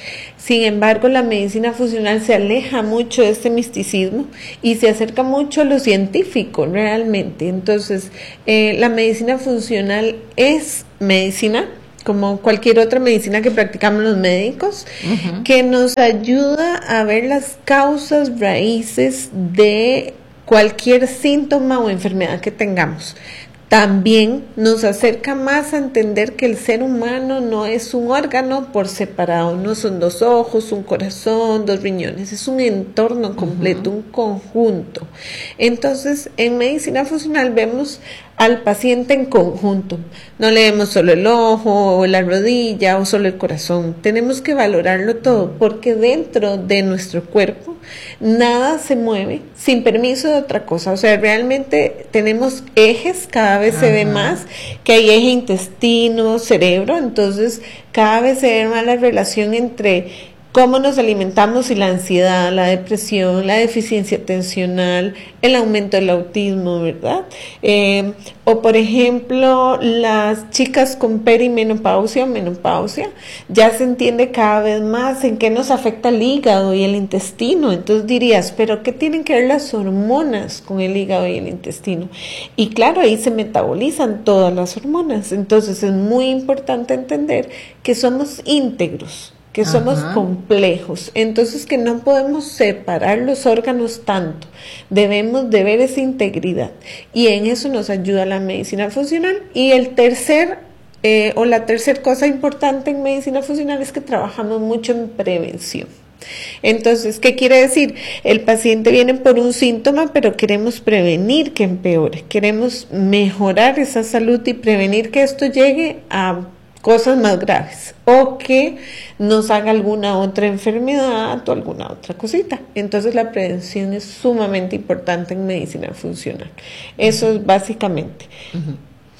Sin embargo, la medicina funcional se aleja mucho de este misticismo y se acerca mucho a lo científico realmente. Entonces, eh, la medicina funcional es medicina, como cualquier otra medicina que practicamos los médicos, uh-huh. que nos ayuda a ver las causas raíces de cualquier síntoma o enfermedad que tengamos. También nos acerca más a entender que el ser humano no es un órgano por separado, no son dos ojos, un corazón, dos riñones, es un entorno completo, uh-huh. un conjunto. Entonces, en medicina funcional vemos al paciente en conjunto, no le vemos solo el ojo o la rodilla o solo el corazón, tenemos que valorarlo todo porque dentro de nuestro cuerpo nada se mueve sin permiso de otra cosa, o sea, realmente tenemos ejes, cada vez Ajá. se ve más que hay eje intestino, cerebro, entonces cada vez se ve más la relación entre cómo nos alimentamos y la ansiedad, la depresión, la deficiencia atencional, el aumento del autismo, ¿verdad? Eh, o por ejemplo, las chicas con perimenopausia o menopausia, ya se entiende cada vez más en qué nos afecta el hígado y el intestino. Entonces dirías, ¿pero qué tienen que ver las hormonas con el hígado y el intestino? Y claro, ahí se metabolizan todas las hormonas. Entonces es muy importante entender que somos íntegros, que somos Ajá. complejos, entonces que no podemos separar los órganos tanto, debemos de ver esa integridad y en eso nos ayuda la medicina funcional. Y el tercer eh, o la tercer cosa importante en medicina funcional es que trabajamos mucho en prevención. Entonces, ¿qué quiere decir? El paciente viene por un síntoma, pero queremos prevenir que empeore, queremos mejorar esa salud y prevenir que esto llegue a cosas más graves o que nos haga alguna otra enfermedad o alguna otra cosita. Entonces la prevención es sumamente importante en medicina funcional. Eso es básicamente. Uh-huh.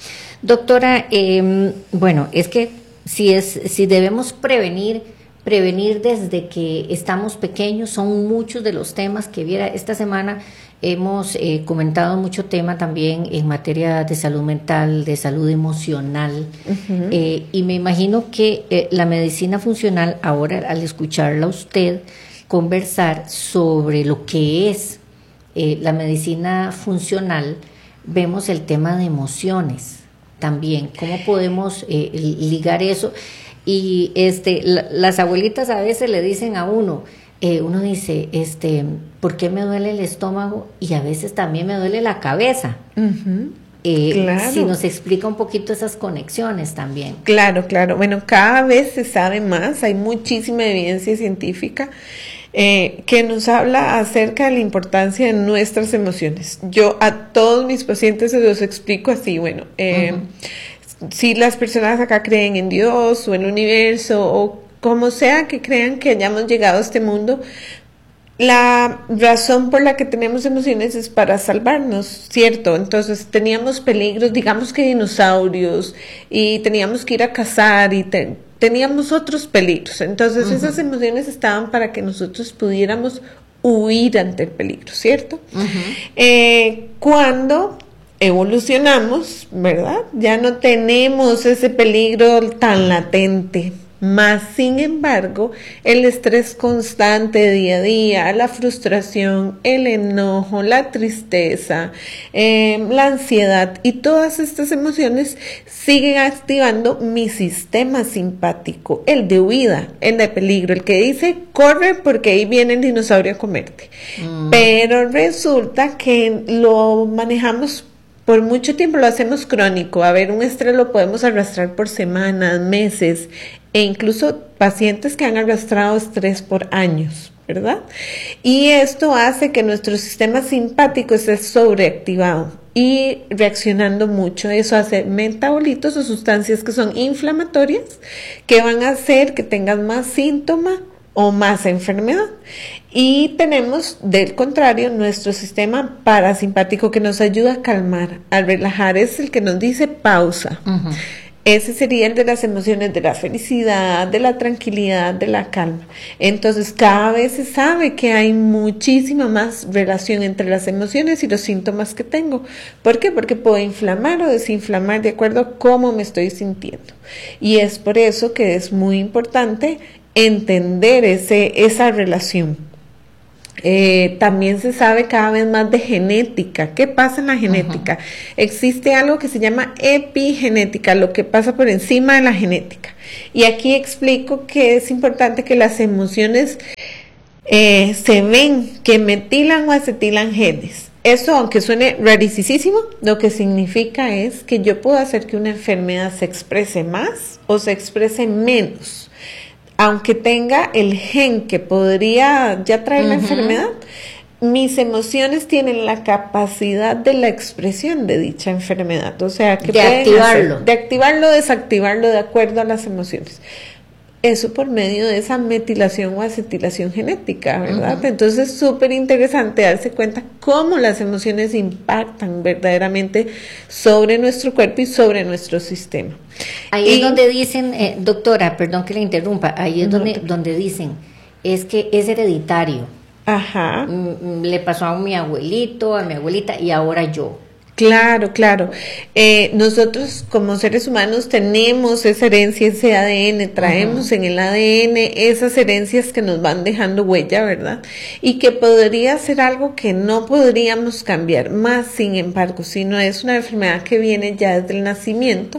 Doctora, eh, bueno, es que si, es, si debemos prevenir, prevenir desde que estamos pequeños, son muchos de los temas que viera esta semana. Hemos eh, comentado mucho tema también en materia de salud mental, de salud emocional, uh-huh. eh, y me imagino que eh, la medicina funcional, ahora al escucharla a usted conversar sobre lo que es eh, la medicina funcional, vemos el tema de emociones también, cómo podemos eh, ligar eso. Y este, la, las abuelitas a veces le dicen a uno, Eh, uno dice, este, ¿por qué me duele el estómago? Y a veces también me duele la cabeza. Uh-huh. Eh, claro. Si nos explica un poquito esas conexiones también. Claro, claro. Bueno, cada vez se sabe más, hay muchísima evidencia científica eh, que nos habla acerca de la importancia de nuestras emociones. Yo a todos mis pacientes se los explico así, bueno, eh, uh-huh. si las personas acá creen en Dios o en el universo o como sea que crean que hayamos llegado a este mundo, la razón por la que tenemos emociones es para salvarnos, ¿cierto? Entonces teníamos peligros, digamos que dinosaurios, y teníamos que ir a cazar, y te, teníamos otros peligros. Entonces uh-huh. esas emociones estaban para que nosotros pudiéramos huir ante el peligro, ¿cierto? Uh-huh. Eh, cuando evolucionamos, ¿verdad? Ya no tenemos ese peligro tan latente. Más sin embargo, el estrés constante día a día, la frustración, el enojo, la tristeza, eh, la ansiedad y todas estas emociones siguen activando mi sistema simpático, el de huida, el de peligro, el que dice corre porque ahí viene el dinosaurio a comerte. Mm. Pero resulta que lo manejamos por mucho tiempo, lo hacemos crónico. A ver, un estrés lo podemos arrastrar por semanas, meses, e incluso pacientes que han arrastrado estrés por años, ¿verdad? Y esto hace que nuestro sistema simpático esté sobreactivado y reaccionando mucho. Eso hace metabolitos o sustancias que son inflamatorias, que van a hacer que tengas más síntomas o más enfermedad. Y tenemos, del contrario, nuestro sistema parasimpático que nos ayuda a calmar, a relajar, es el que nos dice pausa. Uh-huh. Ese sería el de las emociones de la felicidad, de la tranquilidad, de la calma. Entonces, cada vez se sabe que hay muchísima más relación entre las emociones y los síntomas que tengo. ¿Por qué? Porque puedo inflamar o desinflamar de acuerdo a cómo me estoy sintiendo. Y es por eso que es muy importante entender ese, esa relación. Eh, también se sabe cada vez más de genética. ¿Qué pasa en la genética? Uh-huh. Existe algo que se llama epigenética, lo que pasa por encima de la genética. Y aquí explico que es importante que las emociones eh, se ven, que metilan o acetilan genes. Eso, aunque suene rarísimo, lo que significa es que yo puedo hacer que una enfermedad se exprese más o se exprese menos. Aunque tenga el gen que podría ya traer uh-huh. la enfermedad, mis emociones tienen la capacidad de la expresión de dicha enfermedad. O sea, que de pueden activarlo. Hacer, de activarlo, desactivarlo de acuerdo a las emociones. Eso por medio de esa metilación o acetilación genética, ¿verdad? Uh-huh. Entonces es súper interesante darse cuenta cómo las emociones impactan verdaderamente sobre nuestro cuerpo y sobre nuestro sistema. Ahí y, es donde dicen, eh, doctora, perdón que le interrumpa, ahí es no, donde, donde dicen, es que es hereditario. Ajá. Mm, le pasó a mi abuelito, a mi abuelita y ahora yo. Claro, claro. Eh, nosotros como seres humanos tenemos esa herencia, ese A D N, traemos uh-huh. en el A D N esas herencias que nos van dejando huella, ¿verdad? Y que podría ser algo que no podríamos cambiar, más sin embargo, si no es una enfermedad que viene ya desde el nacimiento,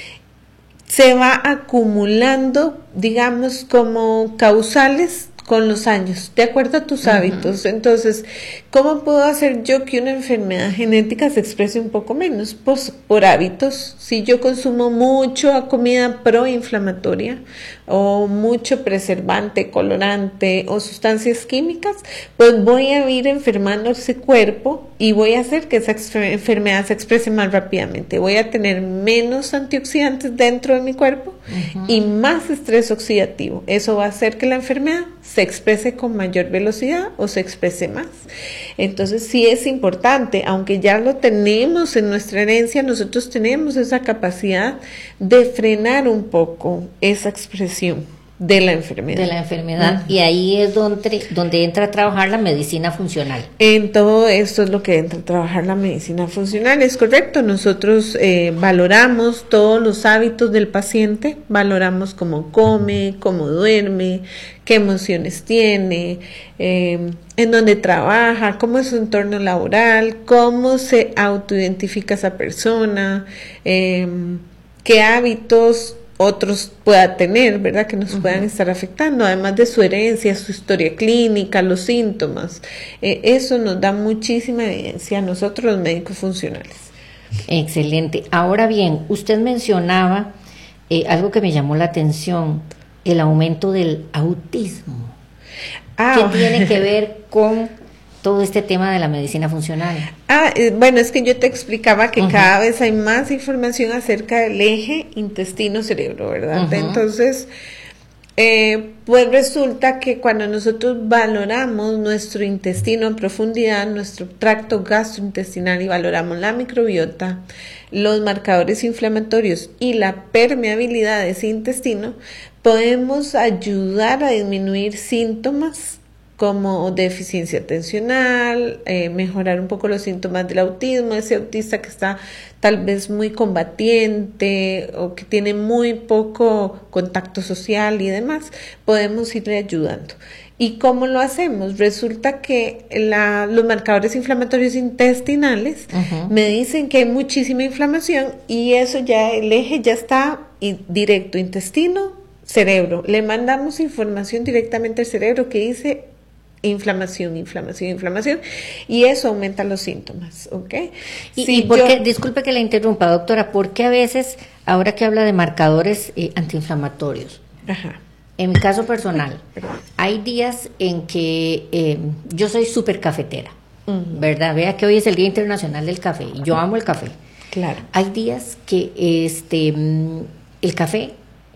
se va acumulando, digamos, como causales con los años, de acuerdo a tus uh-huh. hábitos. Entonces, ¿cómo puedo hacer yo que una enfermedad genética se exprese un poco menos? Pues por hábitos. Si yo consumo mucho comida proinflamatoria o mucho preservante, colorante o sustancias químicas, pues voy a ir enfermando ese cuerpo y voy a hacer que esa enfermedad se exprese más rápidamente. Voy a tener menos antioxidantes dentro de mi cuerpo uh-huh. y más estrés oxidativo. Eso va a hacer que la enfermedad se exprese con mayor velocidad o se exprese más. Entonces sí es importante, aunque ya lo tenemos en nuestra herencia, nosotros tenemos esa capacidad de frenar un poco esa expresión de la enfermedad. De la enfermedad. Uh-huh. Y ahí es donde, donde entra a trabajar la medicina funcional. En todo esto es lo que entra a trabajar la medicina funcional, es correcto. Nosotros eh, valoramos todos los hábitos del paciente, valoramos cómo come, cómo duerme, qué emociones tiene, eh, en dónde trabaja, cómo es su entorno laboral, cómo se autoidentifica esa persona, eh, qué hábitos otros pueda tener, ¿verdad? Que nos uh-huh. puedan estar afectando, además de su herencia, su historia clínica, los síntomas. Eh, eso nos da muchísima evidencia a nosotros los médicos funcionales. Excelente. Ahora bien, usted mencionaba eh, algo que me llamó la atención, el aumento del autismo. Ah, ¿qué tiene que ver con todo este tema de la medicina funcional? Ah, eh, bueno, es que yo te explicaba que uh-huh. cada vez hay más información acerca del eje intestino-cerebro, ¿verdad? Uh-huh. Entonces, eh, pues resulta que cuando nosotros valoramos nuestro intestino en profundidad, nuestro tracto gastrointestinal y valoramos la microbiota, los marcadores inflamatorios y la permeabilidad de ese intestino, podemos ayudar a disminuir síntomas como deficiencia atencional, eh, mejorar un poco los síntomas del autismo, ese autista que está tal vez muy combatiente o que tiene muy poco contacto social y demás, podemos irle ayudando. ¿Y cómo lo hacemos? Resulta que la, los marcadores inflamatorios intestinales uh-huh. me dicen que hay muchísima inflamación y eso ya, el eje ya está directo, intestino, cerebro. Le mandamos información directamente al cerebro que dice inflamación, inflamación, inflamación, y eso aumenta los síntomas, ¿ok? Y, si y por yo, qué, disculpe que le interrumpa, doctora, ¿por qué a veces, ahora que habla de marcadores eh, antiinflamatorios, ajá. en mi caso personal, hay días en que eh, yo soy súper cafetera, uh-huh. ¿verdad? Vea que hoy es el Día Internacional del Café, y yo amo el café. Claro. Hay días que este el café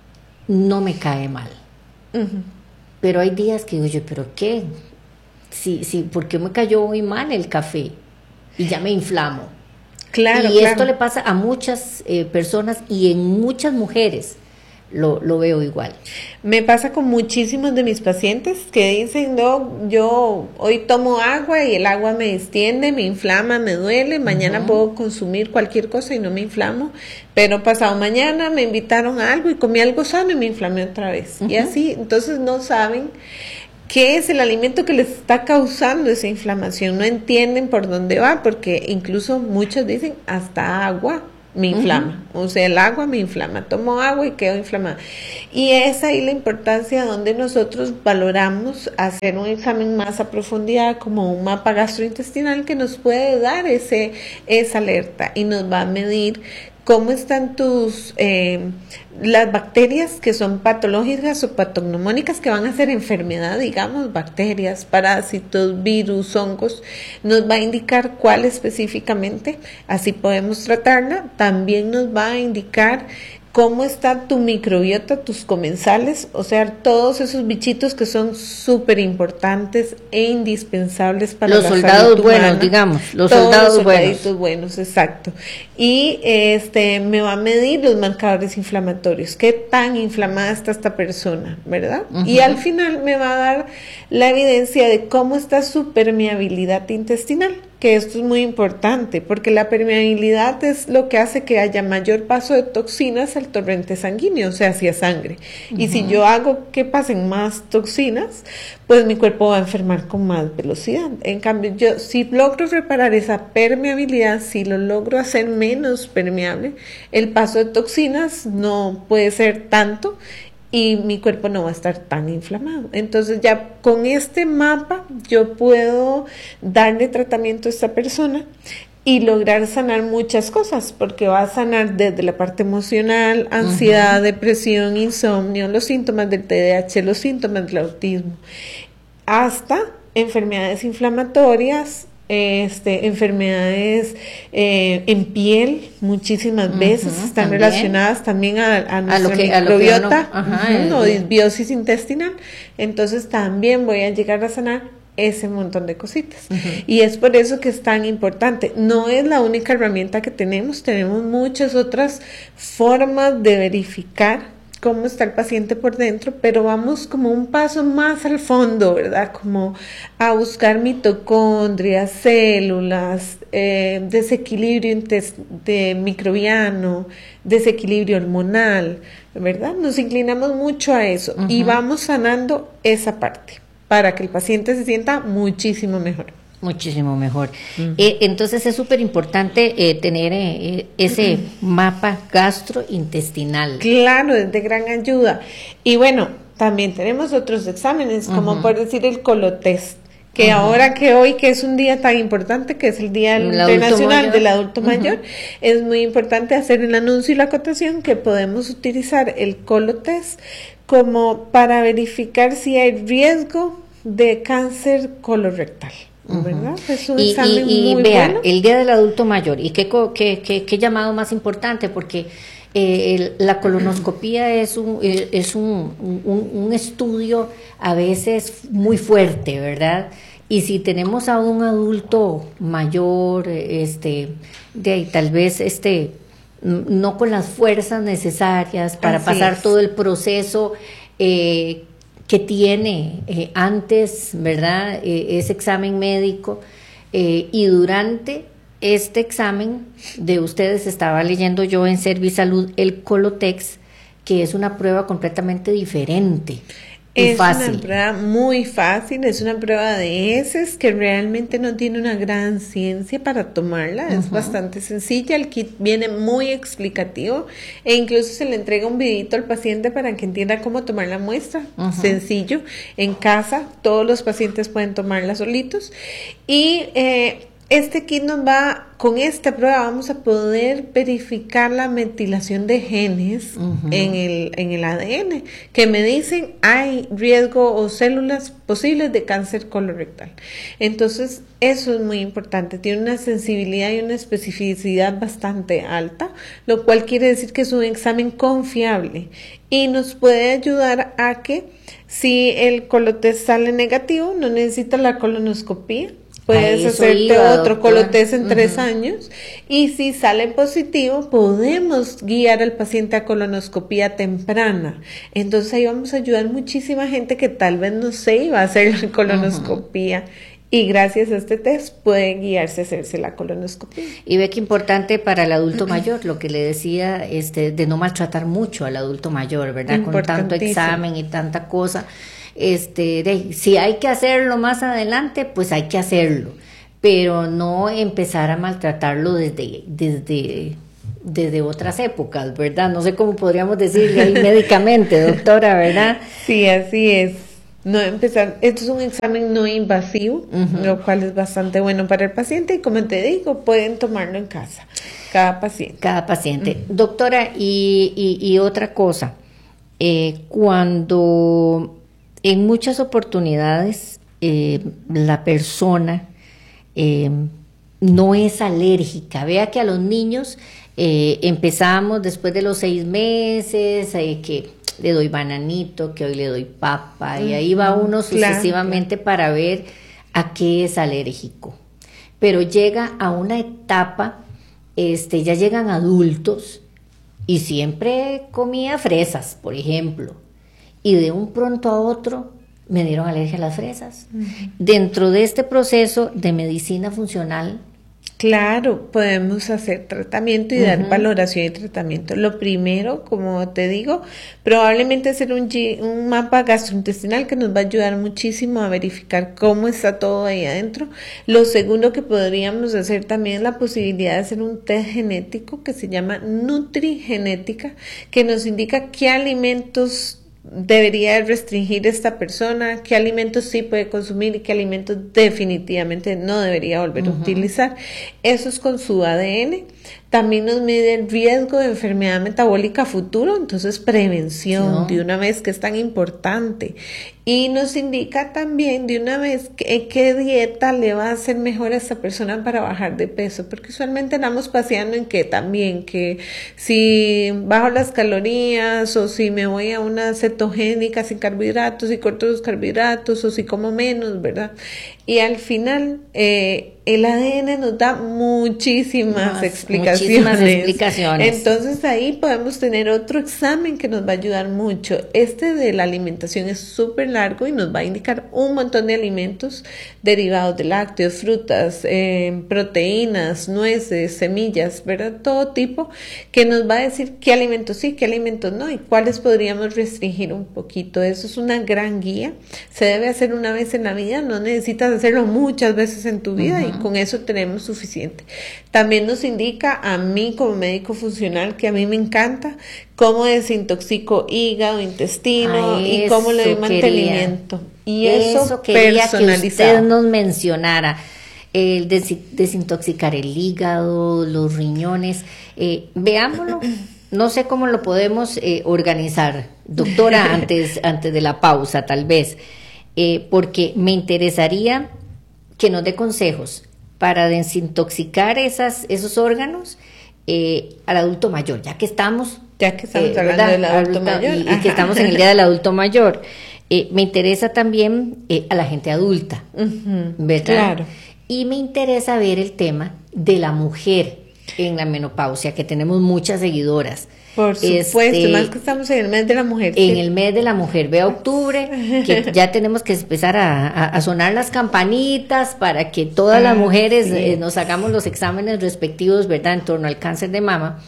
no me cae mal, uh-huh. pero hay días que digo yo, ¿pero qué? Sí, sí, ¿por qué me cayó muy mal el café? Y ya me inflamo. Claro, y claro. esto le pasa a muchas eh, personas y en muchas mujeres. lo, lo veo igual. Me pasa con muchísimos de mis pacientes que dicen, no, yo hoy tomo agua y el agua me distiende, me inflama, me duele, mañana uh-huh. puedo consumir cualquier cosa y no me inflamo, pero pasado mañana me invitaron a algo y comí algo sano y me inflamé otra vez. Uh-huh. Y así, entonces no saben qué es el alimento que les está causando esa inflamación, no entienden por dónde va, porque incluso muchos dicen, hasta agua me inflama, uh-huh. o sea, el agua me inflama, tomo agua y quedo inflamada. Y es ahí la importancia donde nosotros valoramos hacer un examen más a profundidad, como un mapa gastrointestinal que nos puede dar ese, esa alerta y nos va a medir cómo están tus, eh, las bacterias que son patológicas o patognomónicas, que van a ser enfermedad, digamos, bacterias, parásitos, virus, hongos, nos va a indicar cuál específicamente, así podemos tratarla. También nos va a indicar cómo está tu microbiota, tus comensales, o sea, todos esos bichitos que son súper importantes e indispensables para los la soldados salud humana. buenos, digamos, los todos soldados los buenos. soldaditos buenos, exacto. Y este me va a medir los marcadores inflamatorios, qué tan inflamada está esta persona, ¿verdad? Uh-huh. Y al final me va a dar la evidencia de cómo está su permeabilidad intestinal, que esto es muy importante, porque la permeabilidad es lo que hace que haya mayor paso de toxinas al torrente sanguíneo, o sea, hacia sangre. Uh-huh. Y si yo hago que pasen más toxinas, pues mi cuerpo va a enfermar con más velocidad. En cambio, yo si logro reparar esa permeabilidad, si lo logro hacer menos permeable, el paso de toxinas no puede ser tanto y mi cuerpo no va a estar tan inflamado. Entonces ya con este mapa yo puedo darle tratamiento a esta persona y lograr sanar muchas cosas, porque va a sanar desde la parte emocional, ansiedad, uh-huh. depresión, insomnio, los síntomas del T D A H, los síntomas del autismo, hasta enfermedades inflamatorias, este, enfermedades eh, en piel, muchísimas uh-huh, veces están también relacionadas también a, a nuestra a que, microbiota, a uh-huh, uh-huh, o disbiosis intestinal. Entonces también voy a llegar a sanar ese montón de cositas. Uh-huh. Y es por eso que es tan importante. No es la única herramienta que tenemos, tenemos muchas otras formas de verificar cómo está el paciente por dentro, pero vamos como un paso más al fondo, ¿verdad? Como a buscar mitocondrias, células, eh, desequilibrio intest- de microbiano, desequilibrio hormonal, ¿verdad? Nos inclinamos mucho a eso uh-huh. y vamos sanando esa parte para que el paciente se sienta muchísimo mejor. Muchísimo mejor. Uh-huh. Eh, entonces es súper importante eh, tener eh, ese uh-huh. mapa gastrointestinal. Claro, es de gran ayuda. Y bueno, también tenemos otros exámenes, uh-huh. como por decir el colotest, que uh-huh. ahora que hoy, que es un día tan importante, que es el Día el Internacional mayor. del Adulto uh-huh. Mayor, es muy importante hacer el anuncio y la acotación que podemos utilizar el colotest como para verificar si hay riesgo de cáncer colorectal. ¿Verdad? Uh-huh. Es un y, examen y, y muy vea, bueno. El Día del Adulto Mayor, y qué, qué, qué, qué llamado más importante, porque eh, el, la colonoscopía es un es un, un, un estudio a veces muy fuerte, ¿verdad? Y si tenemos a un adulto mayor, este, de ahí, tal vez este no con las fuerzas necesarias para Así pasar es. todo el proceso eh, que tiene eh, antes, ¿verdad? Eh, ese examen médico eh, y durante este examen de ustedes estaba leyendo yo en Servisalud el Colotex, que es una prueba completamente diferente. Es fácil. Una prueba muy fácil, es una prueba de heces que realmente no tiene una gran ciencia para tomarla, uh-huh. es bastante sencilla, el kit viene muy explicativo e incluso se le entrega un videito al paciente para que entienda cómo tomar la muestra, uh-huh. sencillo, en casa, todos los pacientes pueden tomarla solitos y eh, este kit nos va, con esta prueba vamos a poder verificar la metilación de genes uh-huh. en el en el A D N, que me dicen hay riesgo o células posibles de cáncer colorectal. Entonces, eso es muy importante, tiene una sensibilidad y una especificidad bastante alta, lo cual quiere decir que es un examen confiable y nos puede ayudar a que si el colotest sale negativo, no necesita la colonoscopía, puedes eso hacerte iba, otro doctora. colotest en tres Ujú. años, y si sale positivo, podemos guiar al paciente a colonoscopía temprana. Entonces ahí vamos a ayudar muchísima gente que tal vez no se iba a hacer la colonoscopía. Y gracias a este test pueden guiarse a hacerse la colonoscopia. Y ve que importante para el adulto mayor, lo que le decía, este, de no maltratar mucho al adulto mayor, ¿verdad? Con tanto examen y tanta cosa. Este, de, si hay que hacerlo más adelante, pues hay que hacerlo. Pero no empezar a maltratarlo desde, desde, desde otras épocas, ¿verdad? No sé cómo podríamos decirle ahí médicamente, doctora, ¿verdad? Sí, así es. No empezar, esto es un examen no invasivo, uh-huh. lo cual es bastante bueno para el paciente, y como te digo, pueden tomarlo en casa, cada paciente. Cada paciente. Uh-huh. Doctora, y, y, y otra cosa, eh, cuando en muchas oportunidades eh, la persona eh, no es alérgica, vea que a los niños eh, empezamos después de los seis meses, eh, que le doy bananito, que hoy le doy papa, y ahí va uno sucesivamente claro, claro. para ver a qué es alérgico. Pero llega a una etapa, este, ya llegan adultos, y siempre comía fresas, por ejemplo, y de un pronto a otro me dieron alergia a las fresas. Uh-huh. Dentro de este proceso de medicina funcional, claro, podemos hacer tratamiento y uh-huh. dar valoración y tratamiento. Lo primero, como te digo, probablemente hacer un, un mapa gastrointestinal que nos va a ayudar muchísimo a verificar cómo está todo ahí adentro. Lo segundo que podríamos hacer también es la posibilidad de hacer un test genético que se llama nutrigenética, que nos indica qué alimentos debería restringir esta persona, qué alimentos sí puede consumir y qué alimentos definitivamente no debería volver uh-huh. a utilizar. Eso es con su A D N. También nos mide el riesgo de enfermedad metabólica futuro, entonces prevención sí. de una vez, que es tan importante. Y nos indica también de una vez qué, qué dieta le va a hacer mejor a esta persona para bajar de peso, porque usualmente andamos paseando en que también, que si bajo las calorías, o si me voy a una cetogénica sin carbohidratos y corto los carbohidratos, o si como menos, ¿verdad? Y al final eh, el A D N nos da muchísimas Más, explicaciones. Muchísimas explicaciones. Entonces ahí podemos tener otro examen que nos va a ayudar mucho. Este de la alimentación es súper largo y nos va a indicar un montón de alimentos derivados de lácteos, frutas, eh, proteínas, nueces, semillas, ¿verdad? Todo tipo, que nos va a decir qué alimentos sí, qué alimentos no y cuáles podríamos restringir un poquito. Eso es una gran guía. Se debe hacer una vez en la vida, no necesitas hacerlo muchas veces en tu vida uh-huh. y con eso tenemos suficiente. También nos indica a mí como médico funcional, que a mí me encanta, cómo desintoxico hígado, intestino ah, y cómo le doy mantenimiento. Y eso, eso quería que usted nos mencionara. El des- desintoxicar el hígado, los riñones. Eh, veámoslo. No sé cómo lo podemos eh, organizar, doctora, antes, antes de la pausa, tal vez. Eh, porque me interesaría que nos dé consejos para desintoxicar esas, esos órganos eh, al adulto mayor, ya que estamos, ya que estamos eh, hablando del adulto mayor y, y que estamos en el día del adulto mayor. Eh, me interesa también eh, a la gente adulta, uh-huh, ¿verdad? Claro. Y me interesa ver el tema de la mujer en la menopausia, que tenemos muchas seguidoras. Por supuesto, este, más que estamos en el mes de la mujer. En ¿sí? el mes de la mujer, ve octubre, que ya tenemos que empezar a, a, a sonar las campanitas para que todas ah, las mujeres sí. eh, nos hagamos los exámenes respectivos, ¿verdad?, en torno al cáncer de mama,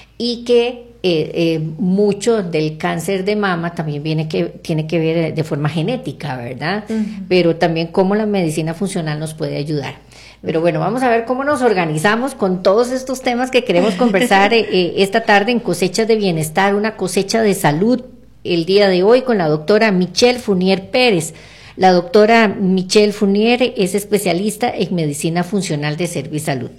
y que eh, eh, mucho del cáncer de mama también viene que, tiene que ver de forma genética, ¿verdad? Uh-huh. Pero también cómo la medicina funcional nos puede ayudar. Pero bueno, vamos a ver cómo nos organizamos con todos estos temas que queremos conversar eh, eh, esta tarde en Cosechas de Bienestar, una cosecha de salud, el día de hoy con la doctora Michelle Fournier Pérez. La doctora Michelle Fournier es especialista en medicina funcional de Servisalud.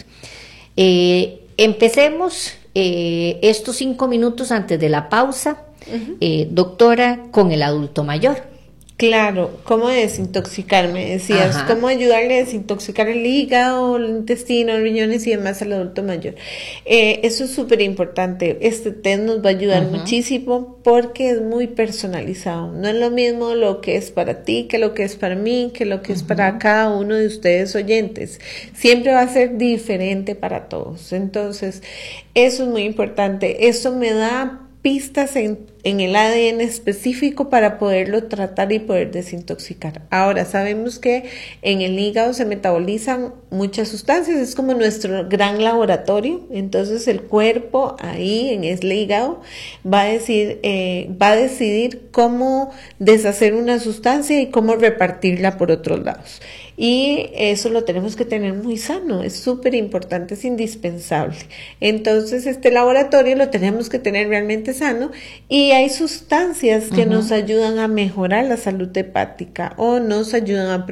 Eh, empecemos eh, estos cinco minutos antes de la pausa, uh-huh. eh, doctora, con el adulto mayor. Claro, ¿cómo desintoxicarme? Decías, Ajá. ¿cómo ayudarle a desintoxicar el hígado, el intestino, los riñones y demás al adulto mayor? Eh, eso es súper importante. Este test nos va a ayudar uh-huh. muchísimo porque es muy personalizado. No es lo mismo lo que es para ti que lo que es para mí, que lo que uh-huh. es para cada uno de ustedes oyentes. Siempre va a ser diferente para todos. Entonces, eso es muy importante. Eso me da pistas en, en el A D N específico para poderlo tratar y poder desintoxicar. Ahora, sabemos que en el hígado se metabolizan muchas sustancias, es como nuestro gran laboratorio. Entonces el cuerpo ahí en el hígado va a decir, eh, va a decidir cómo deshacer una sustancia y cómo repartirla por otros lados. Y eso lo tenemos que tener muy sano, es súper importante, es indispensable. Entonces este laboratorio lo tenemos que tener realmente sano y hay sustancias que uh-huh. nos ayudan a mejorar la salud hepática o nos ayudan a